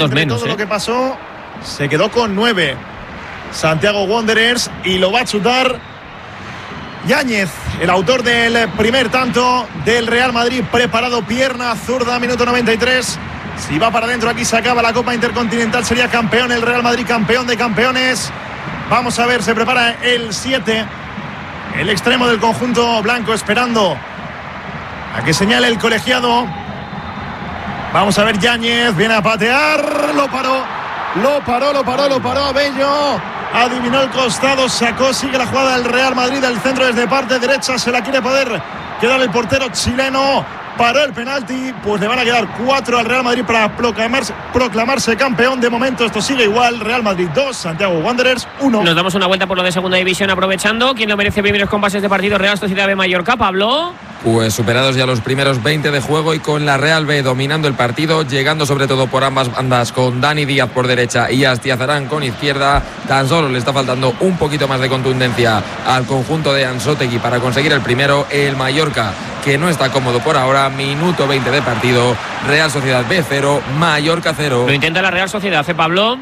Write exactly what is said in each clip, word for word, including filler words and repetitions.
dos menos. Todo ¿eh? lo que pasó, se quedó con nueve. Santiago Wanderers y lo va a chutar Yáñez, el autor del primer tanto del Real Madrid, preparado, pierna zurda, minuto noventa y tres. Si va para adentro, aquí se acaba la Copa Intercontinental, sería campeón el Real Madrid, campeón de campeones. Vamos a ver, se prepara el siete, el extremo del conjunto blanco, esperando a que señale el colegiado. Vamos a ver, Yáñez viene a patear, lo paró, lo paró, lo paró, lo paró, Bello. Adivinó el costado, sacó, sigue la jugada del Real Madrid, el centro desde parte derecha, se la quiere poder quedar el portero chileno, paró el penalti, pues le van a quedar cuatro al Real Madrid para proclamarse, proclamarse campeón. De momento esto sigue igual, Real Madrid dos, Santiago Wanderers uno. Nos damos una vuelta por lo de segunda división aprovechando. ¿Quién lo merece primeros compases de partido? Real Sociedad B Mallorca, Pablo. Pues superados ya los primeros veinte de juego y con la Real B dominando el partido, llegando sobre todo por ambas bandas con Dani Díaz por derecha y Astiazarán con izquierda. Tan solo le está faltando un poquito más de contundencia al conjunto de Anzotegui para conseguir el primero. El Mallorca, que no está cómodo por ahora, minuto veinte de partido, Real Sociedad B cero, Mallorca cero. Lo intenta la Real Sociedad, ¿eh, Pablo?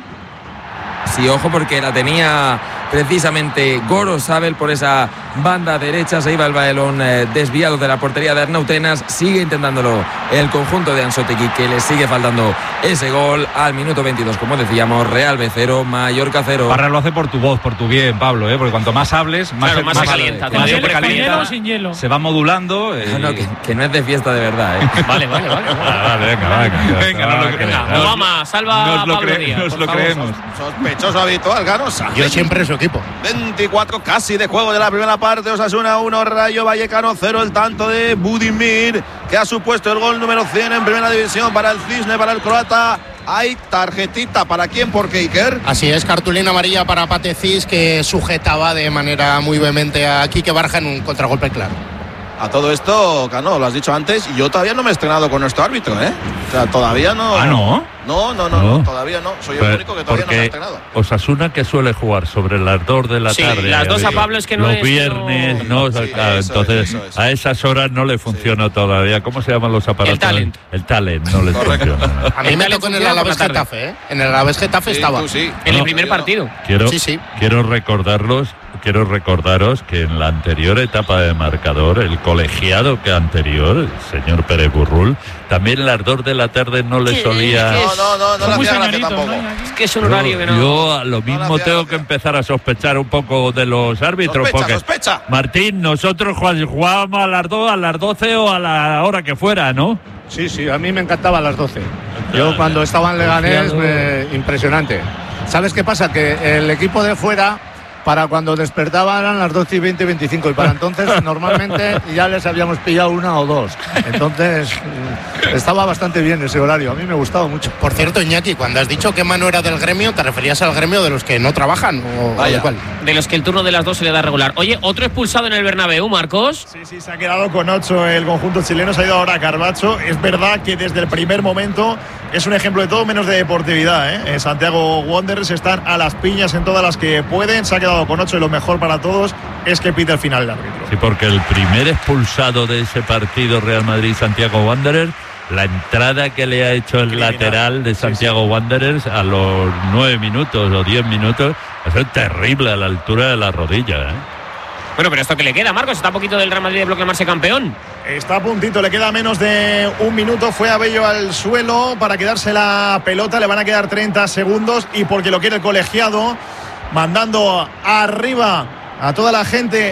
Sí, ojo, porque la tenía precisamente Gorosabel por esa banda derecha. Se iba el balón eh, desviado de la portería de Arnautenas. Sigue intentándolo el conjunto de Anzotegui, que le sigue faltando ese gol al minuto veintidós. Como decíamos, Real B cero, Mallorca cero. Parra lo hace por tu voz, por tu bien, Pablo, ¿eh? Porque cuanto más hables, más, claro, más, más se calienta. Más se te calienta, sin hielo. se va modulando. Eh, no, no, que, que no es de fiesta de verdad, ¿eh? Vale, vale, vale. Ah, vale, venga, venga. Venga, no lo Venga, Obama, salva nos a lo, Pablo cre Díaz, nos por lo favor. creemos. Sospechoso habitual, Ganosa. Yo siempre su equipo. veinticuatro casi de juego de la primera parte. Osasuna uno, Rayo Vallecano cero. El tanto de Budimir, que ha supuesto el gol número cien en primera división para el Cisne, para el croata. Hay tarjetita, ¿para quién? ¿Por qué, Iker? Así es, cartulina amarilla para Patecís, que sujetaba de manera muy vehemente a Quique Barja en un contragolpe claro. A todo esto, Cano, lo has dicho antes, y yo todavía no me he estrenado con nuestro árbitro, ¿eh? O sea, todavía no. Ah, ¿no? No, no, no, No. no, todavía no. Soy el Pero, único que todavía no me he estrenado. Osasuna, que suele jugar sobre las dos de la Sí, tarde. las dos a eh, Pablo es que no los es- viernes, no- no, Sí, claro, eso es, entonces eso es. a esas horas no le funciona todavía. ¿Cómo se llaman los aparatos? El talent. El talent no les Correcto. funciona. A mí El me Talen tocó en el funciona por la Alavés tarde. Getafe, ¿eh? En el Alavés Getafe Sí, estaba. tú sí. En el No. primer partido. Quiero, Sí, sí. quiero recordarlos, quiero recordaros que en la anterior etapa de marcador, el colegiado que anterior, el señor Pérez Burrul, también las dos de la tarde no le Sí, solía. es- No, no, no, no Son le muy hacía gracia señoritos, tampoco. ¿no? Es que es un horario que no. Yo a lo mismo hacía tengo gracia. que empezar a sospechar un poco de los árbitros. Sospecha, porque sospecha. Martín, nosotros jug- jugábamos a las dos, a las doce o a la hora que fuera, ¿no? Sí, sí, a mí me encantaba a las doce. Yo cuando estaba en Leganés, me- impresionante. ¿Sabes qué pasa? Que el equipo de fuera, para cuando despertaba eran las doce y veinte, veinticinco, y para entonces normalmente ya les habíamos pillado una o dos. Entonces mm, estaba bastante bien ese horario, a mí me gustaba mucho. Por cierto, Iñaki, cuando has dicho que Manu era del gremio, ¿te referías al gremio de los que no trabajan? ¿O, o Vaya. de cuál? De los que el turno de las dos se le da regular. Oye, otro expulsado en el Bernabéu, Marcos. Sí, sí, se ha quedado con ocho el conjunto chileno, se ha ido ahora a Carbacho. Es verdad que desde el primer momento es un ejemplo de todo menos de deportividad, ¿eh? Eh, Santiago Wanderers están a las piñas en todas las que pueden, se ha quedado con ocho y lo mejor para todos es que pide el final el árbitro. Sí, porque el primer expulsado de ese partido Real Madrid-Santiago Wanderers, la entrada que le ha hecho el Criminal. lateral de Sí, Santiago Wanderers a los nueve minutos o diez minutos, ha sido terrible a la altura de la rodilla, ¿eh? Bueno, pero esto que le queda, Marcos, está a poquito del Real Madrid de proclamarse campeón. Está a puntito, le queda menos de un minuto. Fue a Bello al suelo para quedarse la pelota. Le van a quedar treinta segundos y porque lo quiere el colegiado, mandando arriba a toda la gente,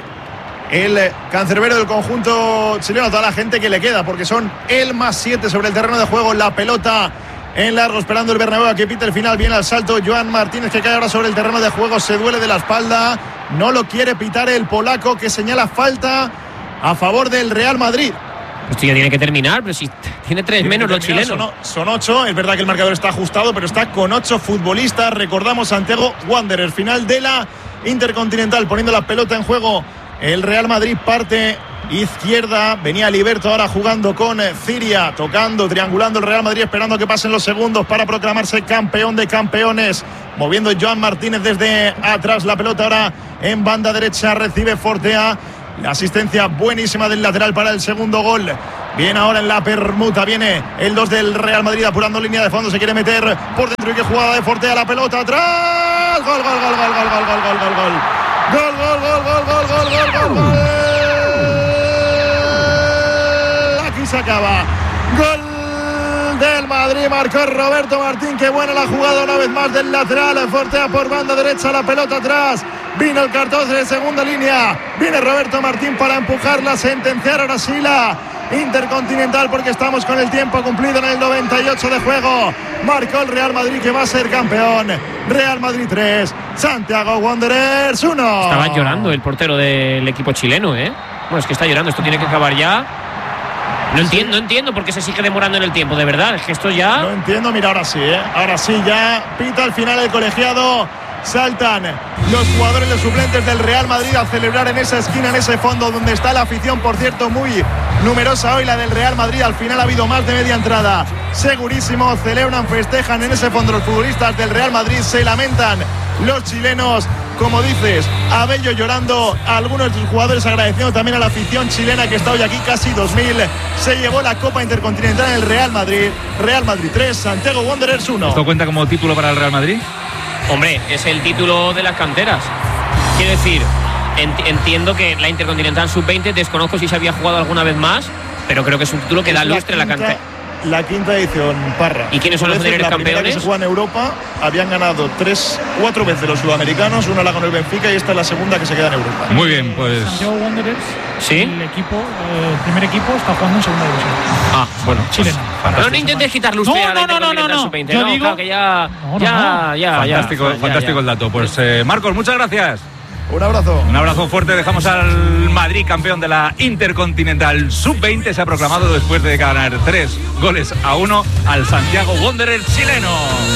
el cancerbero del conjunto chileno, a toda la gente que le queda, porque son el más siete sobre el terreno de juego. La pelota en largo, esperando el Bernabéu a que pite el final. Viene al salto Joan Martínez, que cae ahora sobre el terreno de juego. Se duele de la espalda. No lo quiere pitar el polaco, que señala falta a favor del Real Madrid. Esto ya tiene que terminar, pero si tiene tres menos los chilenos. Son, son ocho, es verdad que el marcador está ajustado, pero está con ocho futbolistas. Recordamos, Santiago Wanderers, final de la Intercontinental, poniendo la pelota en juego el Real Madrid, parte izquierda. Venía Liberto ahora jugando con Ciria, tocando, triangulando el Real Madrid, esperando que pasen los segundos para proclamarse campeón de campeones. Moviendo Joan Martínez desde atrás, la pelota ahora en banda derecha, recibe Fortea. La asistencia buenísima del lateral para el segundo gol Viene ahora en la permuta, viene el dos del Real Madrid apurando línea de fondo, se quiere meter por dentro y que jugada de Fortea, la pelota atrás. Gol, gol, gol, gol, gol, gol, gol, gol, gol, gol. Gol, gol, gol, gol, gol, gol, gol, gol, gol. Aquí se acaba. Gol del Madrid, marcó Roberto Martín. Qué buena la jugada una vez más del lateral. Fortea por banda derecha, la pelota atrás. Vino el cartón de segunda línea. Viene Roberto Martín para empujarla, sentenciar ahora sí la Intercontinental, porque estamos con el tiempo cumplido en el noventa y ocho de juego. Marcó el Real Madrid, que va a ser campeón. Real Madrid tres, Santiago Wanderers uno. Estaba llorando el portero del equipo chileno, ¿eh? Bueno, es que está llorando, esto tiene que acabar ya. No entiendo, no entiendo por qué se sigue demorando en el tiempo, de verdad. Es que esto ya... No entiendo, mira, ahora sí, ¿eh? Ahora sí ya pita al final el colegiado. Saltan los jugadores, los suplentes del Real Madrid a celebrar en esa esquina, en ese fondo donde está la afición, por cierto, muy numerosa hoy, la del Real Madrid. Al final ha habido más de media entrada, segurísimo. Celebran, festejan en ese fondo los futbolistas del Real Madrid, se lamentan los chilenos. Como dices, Abello llorando, a algunos de sus jugadores agradeciendo también a la afición chilena que está hoy aquí, casi dos mil. Se llevó la Copa Intercontinental en el Real Madrid. Real Madrid tres, Santiago Wanderers uno. ¿Esto cuenta como título para el Real Madrid? Hombre, es el título de las canteras. Quiero decir, ent- entiendo que la Intercontinental sub veinte, desconozco si se había jugado alguna vez más, pero creo que es un título que da lustre a la cantera. La quinta edición, Parra. ¿Y quiénes son los anteriores campeones? La primera que se juega en Europa, habían ganado tres, cuatro veces los sudamericanos, una la ganó el Benfica y esta es la segunda que se queda en Europa. Muy bien, pues... Santiago Wanderers, ¿sí? El equipo, eh, el primer equipo está jugando en segunda división. Ah, bueno, chileno. Pero no intentes quitar lustre No, a la no, no, no, Intercontinental no, sub veinte. yo No, digo- claro que ya, No, no, ya, no. ya, Fantástico, ya, ya, fantástico ya. el dato. Pues eh, Marcos, muchas gracias. Un abrazo. Un abrazo fuerte. Dejamos al Madrid campeón de la Intercontinental sub veinte. Se ha proclamado después de ganar tres goles a uno al Santiago Wanderers chileno.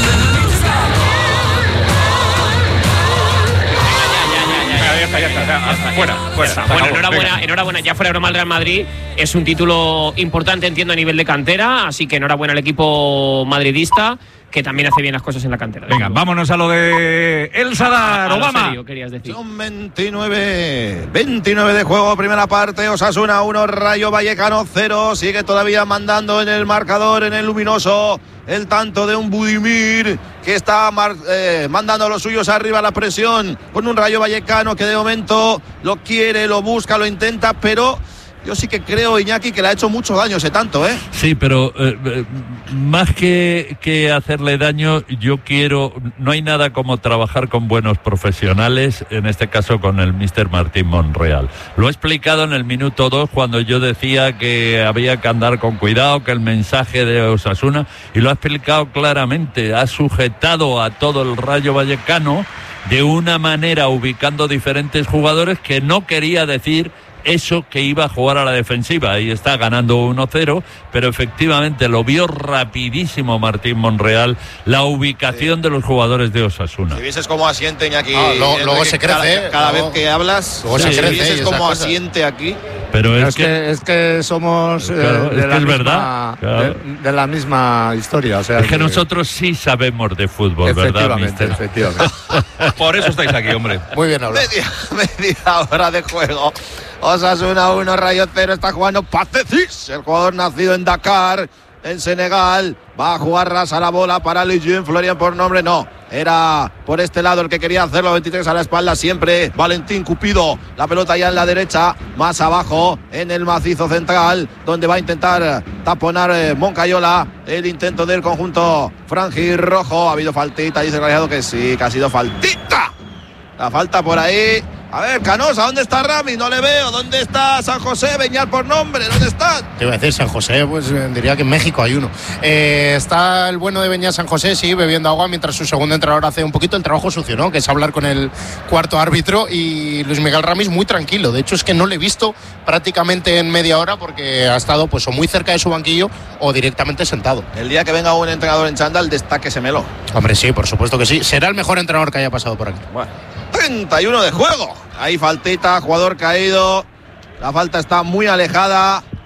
Ya está, ya está, ya está. Fuera, fuera. Bueno, acabó. enhorabuena, Venga. enhorabuena. Ya fuera broma al Real Madrid. Es un título importante, entiendo, a nivel de cantera. Así que enhorabuena al equipo madridista, que también hace bien las cosas en la cantera. Venga, vámonos a lo de El Sadar, A lo Obama. serio, querías decir. Son veintinueve, veintinueve de juego, primera parte. Osasuna uno, Rayo Vallecano cero. Sigue todavía mandando en el marcador, en el luminoso, el tanto de un Budimir que está mar, eh, mandando a los suyos arriba, la presión con un Rayo Vallecano que de momento lo quiere, lo busca, lo intenta, pero yo sí que creo, Iñaki, que le ha hecho mucho daño ese tanto, ¿eh? Sí, pero eh, eh, más que, que hacerle daño, yo quiero, no hay nada como trabajar con buenos profesionales, en este caso con el míster Martín Monreal. Lo he explicado en el minuto dos cuando yo decía que había que andar con cuidado, que el mensaje de Osasuna, y lo ha explicado claramente, ha sujetado a todo el Rayo Vallecano de una manera ubicando diferentes jugadores que no quería decir eso que iba a jugar a la defensiva. Ahí está ganando uno cero, pero efectivamente lo vio rapidísimo Martín Monreal, la ubicación sí. de los jugadores de Osasuna. Si vieses cómo asiente Iñaki, ah, lo, luego se crece cada, cada luego, vez que hablas, luego si se crece, vieses cómo asiente aquí. Pero es, es que, que, es que somos eh, claro, de, es la que es misma, verdad, claro. de, de la misma historia, o sea, es que, que nosotros sí sabemos de fútbol, ¿verdad, mister? Efectivamente. Por eso estáis aquí, hombre. Muy bien hablado. Media, media hora de juego. Osasuna uno, Rayo cero. Está jugando Patecis, el jugador nacido en Dakar, en Senegal. Va a jugar rasa la bola para Lejeune Florian por nombre. No, era por este lado el que quería hacerlo. veintitrés a la espalda siempre. Valentín Cupido. La pelota ya en la derecha, más abajo en el macizo central, donde va a intentar taponar eh, Moncayola. El intento del conjunto franjirrojo. Ha habido faltita, dice el Rayado que sí, que ha sido faltita. La falta por ahí. A ver, Canosa, ¿dónde está Rami? No le veo. ¿Dónde está San José? Beñat por nombre, ¿dónde está? Te iba a decir San José, pues diría que en México hay uno. Eh, está el bueno de Beñat San José, sí, bebiendo agua, mientras su segundo entrenador hace un poquito el trabajo sucio, ¿no? Que es hablar con el cuarto árbitro, y Luis Miguel Ramis muy tranquilo. De hecho, es que no le he visto prácticamente en media hora porque ha estado pues o muy cerca de su banquillo o directamente sentado. El día que venga un entrenador en chándal, destáquesemelo. Hombre, sí, por supuesto que sí. Será el mejor entrenador que haya pasado por aquí. Bueno. treinta y uno de juego. Ahí faltita, jugador caído. La falta está muy alejada.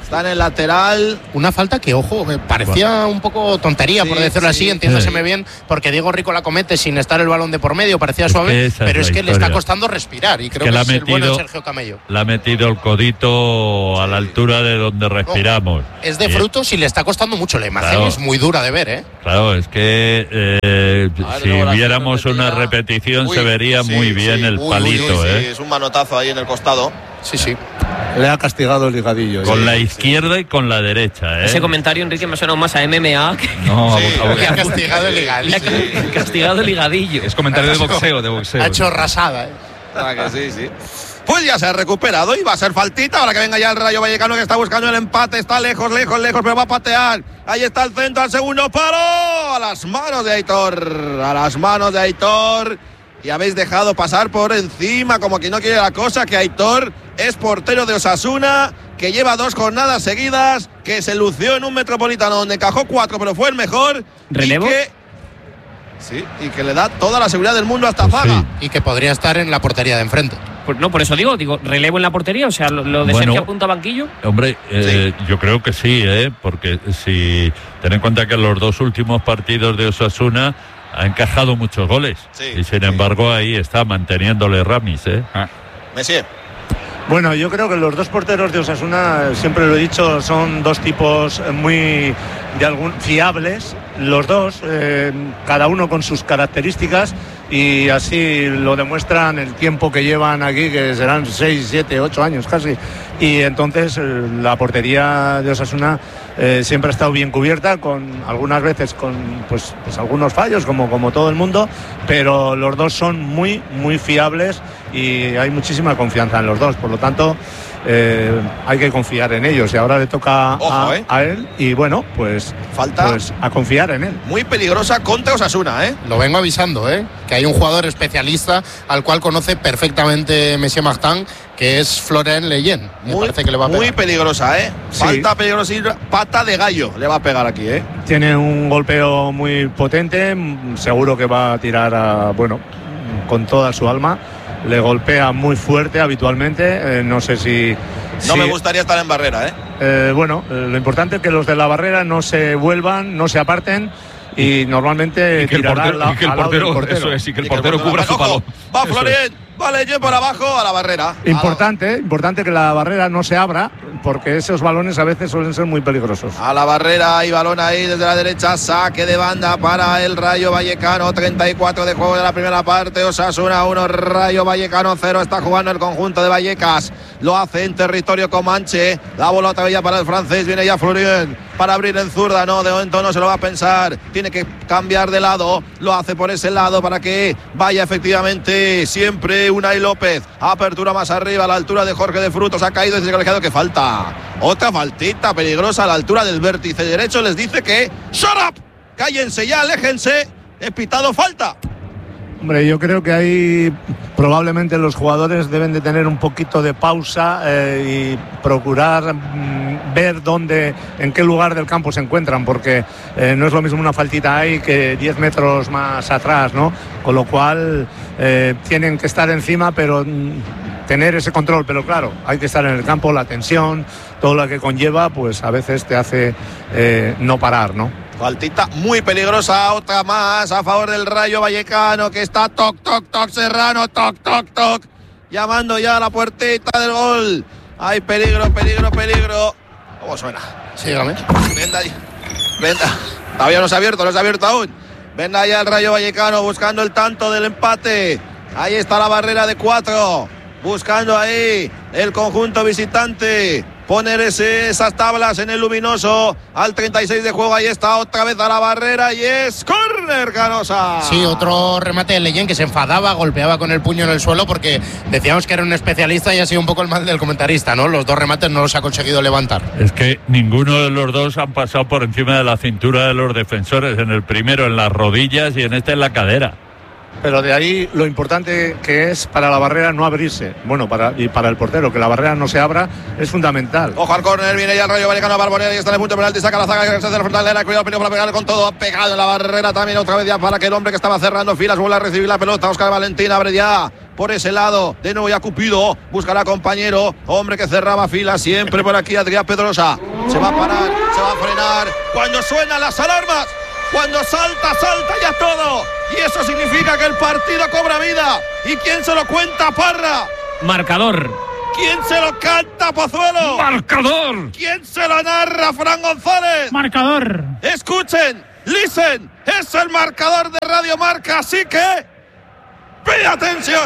Está en el lateral. Una falta que, ojo, me parecía un poco tontería, Sí, por decirlo sí. así, entiéndaseme Sí. bien, porque Diego Rico la comete sin estar el balón de por medio, parecía Es suave, que esa pero es es la que le está historia. costando respirar, y creo que que, la es ha el bueno de metido- Sergio Camello. Le ha metido el codito a la altura de donde respiramos. Es de Y- frutos y le está costando mucho. La imagen Claro. es muy dura de ver, ¿eh? Claro, es que eh, A ver, si luego la viéramos repetida. una repetición Uy, se vería sí, muy bien sí. el Uy, uy, palito, Sí, ¿eh? es un manotazo ahí en el costado. Sí, sí. Le ha castigado el ligadillo. Con sí. la izquierda y con la derecha, ¿eh? Ese comentario, Enrique, me ha sonado más a M M A que No, Sí, a bo- a bo- Le ha castigado el ligadillo. le ha castigado el ligadillo. es comentario de boxeo, de boxeo. Ha hecho rasada, ¿eh? Ah, que sí, sí. Pues ya se ha recuperado y va a ser faltita. Ahora que venga ya el Rayo Vallecano, que está buscando el empate. Está lejos, lejos, lejos, pero va a patear. Ahí está el centro, al segundo paro. A las manos de Aitor. A las manos de Aitor. Y habéis dejado pasar por encima, como que no quiere la cosa, que Aitor es portero de Osasuna, que lleva dos jornadas seguidas, que se lució en un Metropolitano donde encajó cuatro, pero fue el mejor. ¿Relevo? Y que, sí, y que le da toda la seguridad del mundo hasta Pues sí. Zaga. Y que podría estar en la portería de enfrente. Pues no, por eso digo, digo, relevo en la portería, o sea, lo, lo de Bueno. Sergio apunta a banquillo. Hombre, eh, yo creo que sí, ¿eh? Porque si ten en cuenta que en los dos últimos partidos de Osasuna ha encajado muchos goles. Sí, y sin sí. embargo ahí está manteniéndole Ramis, ¿eh? Messi. Bueno, yo creo que los dos porteros de Osasuna, siempre lo he dicho, son dos tipos muy de algún fiables, los dos, eh, cada uno con sus características, y así lo demuestran el tiempo que llevan aquí, que serán seis, siete, ocho años casi. Y entonces eh, la portería de Osasuna eh, siempre ha estado bien cubierta, con algunas veces con pues, pues algunos fallos, como, como todo el mundo, pero los dos son muy, muy fiables y hay muchísima confianza en los dos. Por lo tanto, eh, hay que confiar en ellos. Y ahora le toca Ojo, a, eh. a él, y bueno, pues, Falta. pues a confiar en él. Muy peligrosa contra Osasuna, ¿eh? Lo vengo avisando, ¿eh? Que hay un jugador especialista al cual conoce perfectamente Monsieur Martin, que es Florent Leyen. Me Muy, parece que le va a pegar. muy peligrosa, ¿eh? Sí. Falta peligrosa, pata de gallo le va a pegar aquí, ¿eh? Tiene un golpeo muy potente, mm, seguro que va a tirar a, bueno, con toda su alma. Le golpea muy fuerte habitualmente, eh, no sé si... No si- me gustaría estar en barrera, ¿eh? Eh, bueno, eh, lo importante es que los de la barrera no se vuelvan, no se aparten, y normalmente Y que el tirará portero, al la- y que el al lado del portero, portero. eso es, y que el Y que el portero portero cubra su ojo, palo. Va Eso Florent, vale, yo por abajo a la barrera. Importante, importante que la barrera no se abra, porque esos balones a veces suelen ser muy peligrosos. A la barrera y balón ahí desde la derecha, saque de banda para el Rayo Vallecano, treinta y cuatro de juego de la primera parte, Osasuna uno, Rayo Vallecano cero, está jugando el conjunto de Vallecas, lo hace en territorio Comanche, la bola otra vez ya para el francés, viene ya Florent para abrir en zurda, no, de momento no se lo va a pensar, tiene que cambiar de lado, lo hace por ese lado para que vaya efectivamente siempre Unai López, apertura más arriba a la altura de Jorge de Frutos, ha caído desde el colegiado, que falta, otra faltita peligrosa a la altura del vértice derecho, les dice que shut up, cállense ya, aléjense, he pitado falta. Hombre, yo creo que ahí probablemente los jugadores deben de tener un poquito de pausa eh, y procurar mm, ver dónde, en qué lugar del campo se encuentran, porque eh, no es lo mismo una faltita ahí que diez metros más atrás, ¿no? Con lo cual eh, tienen que estar encima, pero mm, tener ese control. Pero claro, hay que estar en el campo, la tensión, todo lo que conlleva, pues a veces te hace eh, no parar, ¿no? Faltita muy peligrosa, otra más a favor del Rayo Vallecano, que está toc, toc, toc, Serrano, toc, toc, toc, llamando ya a la puertita del gol. Hay peligro, peligro, peligro. ¿Cómo suena? Sí, dígame. Venga ahí. Venga. Todavía no se ha abierto, no se ha abierto aún. Venga ya el Rayo Vallecano buscando el tanto del empate. Ahí está la barrera de cuatro. Buscando ahí el conjunto visitante. Poner ese, esas tablas en el luminoso al treinta y seis de juego. Ahí está otra vez a la barrera y es córner, Canosa. Sí, otro remate de Leyen que se enfadaba, golpeaba con el puño en el suelo, porque decíamos que era un especialista y ha sido un poco el mal del comentarista, ¿no? Los dos remates no los ha conseguido levantar. Es que ninguno de los dos han pasado por encima de la cintura de los defensores. En el primero en las rodillas y en este en la cadera. Pero de ahí lo importante que es para la barrera no abrirse. Bueno, para, y para el portero, que la barrera no se abra, es fundamental. Ojo al córner, viene ya el Rayo Vallecano a Barbonera y está en el punto de penalti, saca la zaga que se hace la frontalera, cuidado, peligro para pegar con todo, ha pegado en la barrera también otra vez ya para que el hombre que estaba cerrando filas vuelva a recibir la pelota. Óscar Valentín abre ya por ese lado. De nuevo ya Cupido, buscará compañero. Hombre que cerraba fila siempre por aquí, Adrián Pedrosa. Se va a parar, se va a frenar. Cuando suenan las alarmas, cuando salta, salta ya todo. Y eso significa que el partido cobra vida. ¿Y quién se lo cuenta, Parra? Marcador. ¿Quién se lo canta, Pozuelo? Marcador. ¿Quién se lo narra, Fran González? Marcador. Escuchen, listen, es el marcador de Radio Marca, así que pide atención.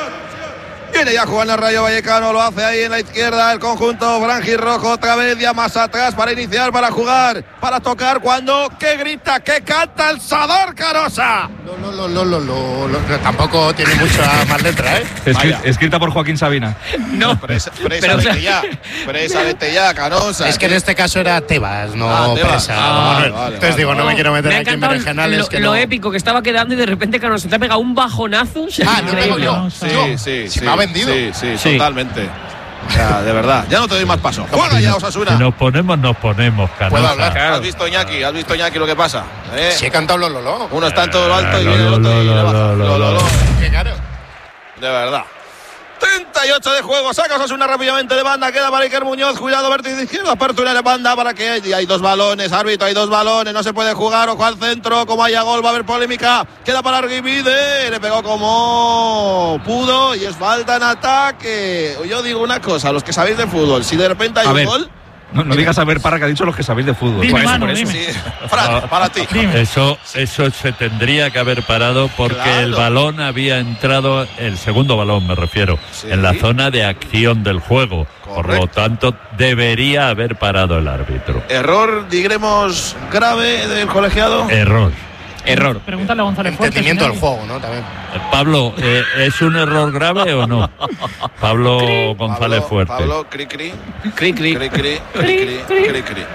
Viene ya jugando el Rayo Vallecano, lo hace ahí en la izquierda el conjunto franjirrojo, otra vez ya más atrás para iniciar, para jugar, para tocar, cuando ¿qué grita, qué canta el Sador Carosa? Lo, lo, lo, lo, lo, lo, tampoco tiene mucha más letra, ¿eh? Escri- escrita por Joaquín Sabina. No, Presa, presa vete ya, presa vete ya, Canosa. Es que en este caso era Tebas, no Ah, Tebas. Presa. Ah, Manuel. vale, Entonces vale, digo, vale. no me quiero meter me ha aquí en encantado berenjenales lo, que lo no. épico que estaba quedando y de repente Cano se te ha pegado un bajonazo. O sea, Ah, no tengo increíble. yo. Sí, Yo. sí, Si sí. me ha vendido. Sí, sí, Sí. totalmente. Ya, de verdad, ya no te doy más paso. Juega ya, Osasuna. Si nos ponemos, nos ponemos, Puedo Canosa. hablar. ¿Has visto, Iñaki? ¿Has visto, Iñaki, lo que pasa? ¿Eh? Si he cantado lo, lo, lo. Uno está en todo lo alto y Lo, viene el lo, otro y lo, le baja. lo, lo, Lo, lo, lo. Qué caro. De verdad. treinta y ocho de juego, saca Osasuna rápidamente de banda, queda para Iker Muñoz, cuidado, vértice izquierdo, apertura de banda para que y hay dos balones, árbitro, hay dos balones, no se puede jugar, ojo al centro, como haya gol va a haber polémica, queda para Arguimide, le pegó como pudo y es falta en ataque. Yo digo una cosa, los que sabéis de fútbol, si de repente hay A un ver. gol, No, no digas a ver, Parra, que ha dicho los que sabéis de fútbol. Dime, Por eso, Manu, por eso. dime. sí, Fran, para ti. Dime. Eso, eso se tendría que haber parado porque Claro. el balón había entrado, el segundo balón me refiero, Sí. en la zona de acción del juego. Por lo Correcto. tanto, debería haber parado el árbitro. Error, digremos, grave del colegiado. Error. Error. Pregúntale a González Fuentes. Entendimiento del Iñaki. juego, ¿no? También. Eh, Pablo, eh, ¿es un error grave o no? Pablo González Pablo, Fuerte. Pablo, cri cri. Cri, cri. Cri, cri, cri, cri, cri, cri.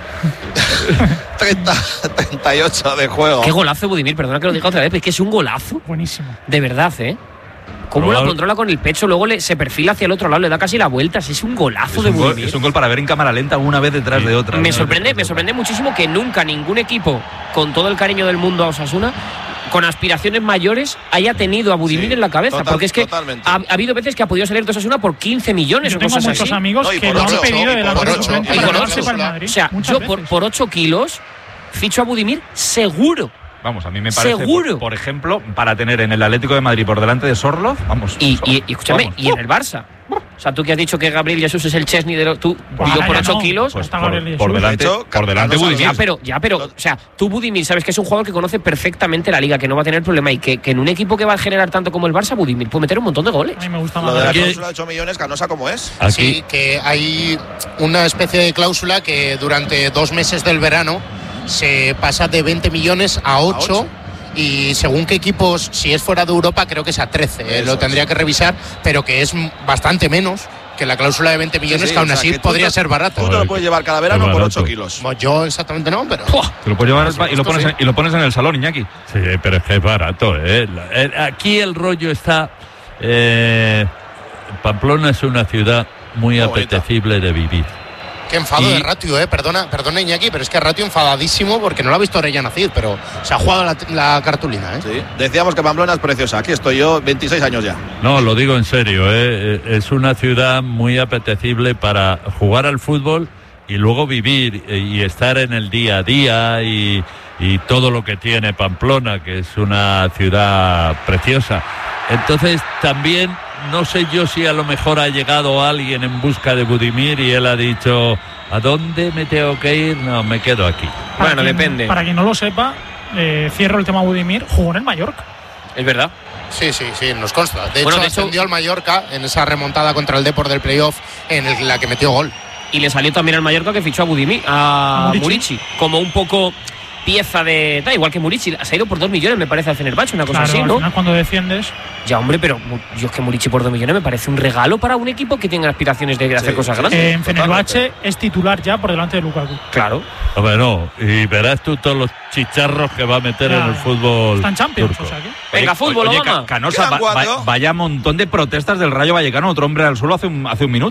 treinta, treinta y ocho de juego. Qué golazo, Budimir, perdona que lo diga otra vez, pero es que es un golazo. Buenísimo. De verdad, ¿eh? Cómo Probable- la controla con el pecho, luego le, se perfila hacia el otro lado, le da casi la vuelta. Es un golazo Es de un, gol, Budimir. es un gol para ver en cámara lenta una vez detrás de otra. Me Una sorprende, vez me detrás de sorprende muchísimo que nunca ningún equipo, con todo el cariño del mundo a Osasuna, con aspiraciones mayores, haya tenido a Budimir Sí, en la cabeza. total- porque es que totalmente. ha, ha habido veces que ha podido salir de Osasuna por quince millones Yo o tengo cosas muchos así. amigos No, y que por lo han ocho, pedido y de la por banca ocho, suplente y para por llevarse ocho. para el Madrid. O sea, Muchas yo por, veces. por ocho kilos ficho a Budimir seguro. Vamos, a mí me parece, Seguro. por, por ejemplo, para tener en el Atlético de Madrid por delante de Sorloz, vamos. Y, Sor- y, y escúchame, vamos. y en el Barça. O sea, tú que has dicho que Gabriel Jesús es el Chesney de los. Tú, Pues yo ahora por ya ocho no. kilos. Pues Está por, Gabriel por Jesús. delante, De hecho, por delante Carlos Budimir. Ya, pero, ya, pero, o sea, tú Budimir sabes que es un jugador que conoce perfectamente la liga, que no va a tener problema y que, que en un equipo que va a generar tanto como el Barça, Budimir puede meter un montón de goles. A mí me gusta Lo más. de la Aquí- cláusula de ocho millones, Canosa, ¿cómo es? Aquí, Sí, que hay una especie de cláusula que durante dos meses del verano se pasa de veinte millones a ocho. ocho. Y según qué equipos, si es fuera de Europa, creo que es a trece. eh, Eso lo es. tendría que revisar, pero que es m- bastante menos que la cláusula de veinte millones, Sí, que aún o sea, así que tú podría te- ser barato. Tú te lo puedes llevar cada verano por barato. ocho kilos. Bueno, yo exactamente no, pero. Te lo puedes llevar al pa- y, lo Esto pones sí. en, y lo pones en el salón, Iñaki. sí, pero es que es barato, ¿eh? La- eh, Aquí el rollo está. eh, Pamplona es una ciudad muy Muy bonita. apetecible de vivir. Qué enfado Y- de Ratio, eh. Perdona, perdona Iñaki, pero es que Ratio enfadadísimo porque no lo ha visto Orellana Cid, pero se ha jugado la, la cartulina, eh. Sí. Decíamos que Pamplona es preciosa. Aquí estoy yo, veintiséis años ya. No, lo digo en serio, ¿eh? Eh, es una ciudad muy apetecible para jugar al fútbol y luego vivir eh, y estar en el día a día y, y todo lo que tiene Pamplona, que es una ciudad preciosa. Entonces también no sé yo si a lo mejor ha llegado alguien en busca de Budimir y él ha dicho, ¿a dónde me tengo que ir? No, me quedo aquí. Para Bueno, quien- depende. Para quien no lo sepa, eh, cierro el tema Budimir, jugó en el Mallorca. Es verdad. Sí, sí, sí, nos consta. De Bueno, hecho, de hecho- ascendió al Mallorca en esa remontada contra el Depor del playoff en el- la que metió gol. Y le salió también al Mallorca que fichó a Budimir, a Murici. Murici, como un poco pieza de. Da igual que Murici, se ha ido por dos millones, me parece, al Fenerbahce, una cosa Claro, así, al ¿no? final cuando desciendes. Ya, hombre, pero mu- yo es que Murici por dos millones me parece un regalo para un equipo que tenga aspiraciones de hacer cosas sí, grandes. eh, en Fenerbahce es titular ya por delante de Lukaku. Claro. Hombre, no, y verás tú todos los chicharros que va a meter Ya, en el ya. fútbol Está en Champions, turco. o sea que. Venga, Oye, fútbol, oye, Obama. Ca- Canosa, Quedan va- va- cuatro. vaya montón de protestas del Rayo Vallecano, otro hombre al suelo hace un, hace un minuto.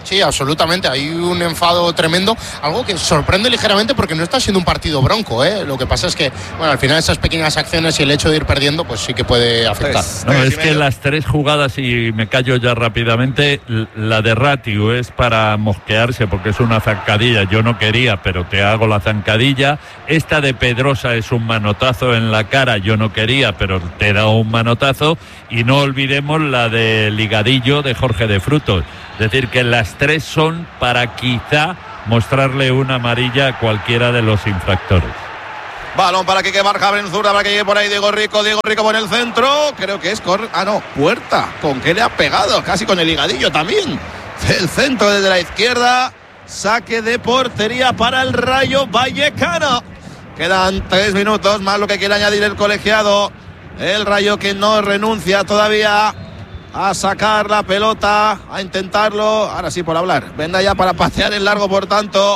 Sí, absolutamente. Hay un enfado tremendo, algo que sorprende ligeramente porque no está siendo un partido bronco, ¿eh? Lo que pasa es que, bueno, al final esas pequeñas acciones y el hecho de ir perdiendo, pues sí que puede afectar. Tres, no, tres es que las tres jugadas, y me callo ya rápidamente, la de Ratiu es para mosquearse porque es una zancadilla. Yo no quería, pero te hago la zancadilla. Esta de Pedrosa es un manotazo en la cara. Yo no quería, pero te he dado un manotazo. Y no olvidemos la de ligadillo de Jorge de Frutos. Es decir, que las tres son para quizá mostrarle una amarilla a cualquiera de los infractores. Balón para que Barja Brenzurda, para que llegue por ahí Diego Rico. Diego Rico por el centro. Creo que es cor... Ah, no, Puerta. ¿Con qué le ha pegado? Casi con el ligadillo también. El centro desde la izquierda. Saque de portería para el Rayo Vallecano. Quedan tres minutos más lo que quiere añadir el colegiado. El Rayo que no renuncia todavía a sacar la pelota, a intentarlo. Ahora sí, por hablar. Venga ya para patear el largo, por tanto.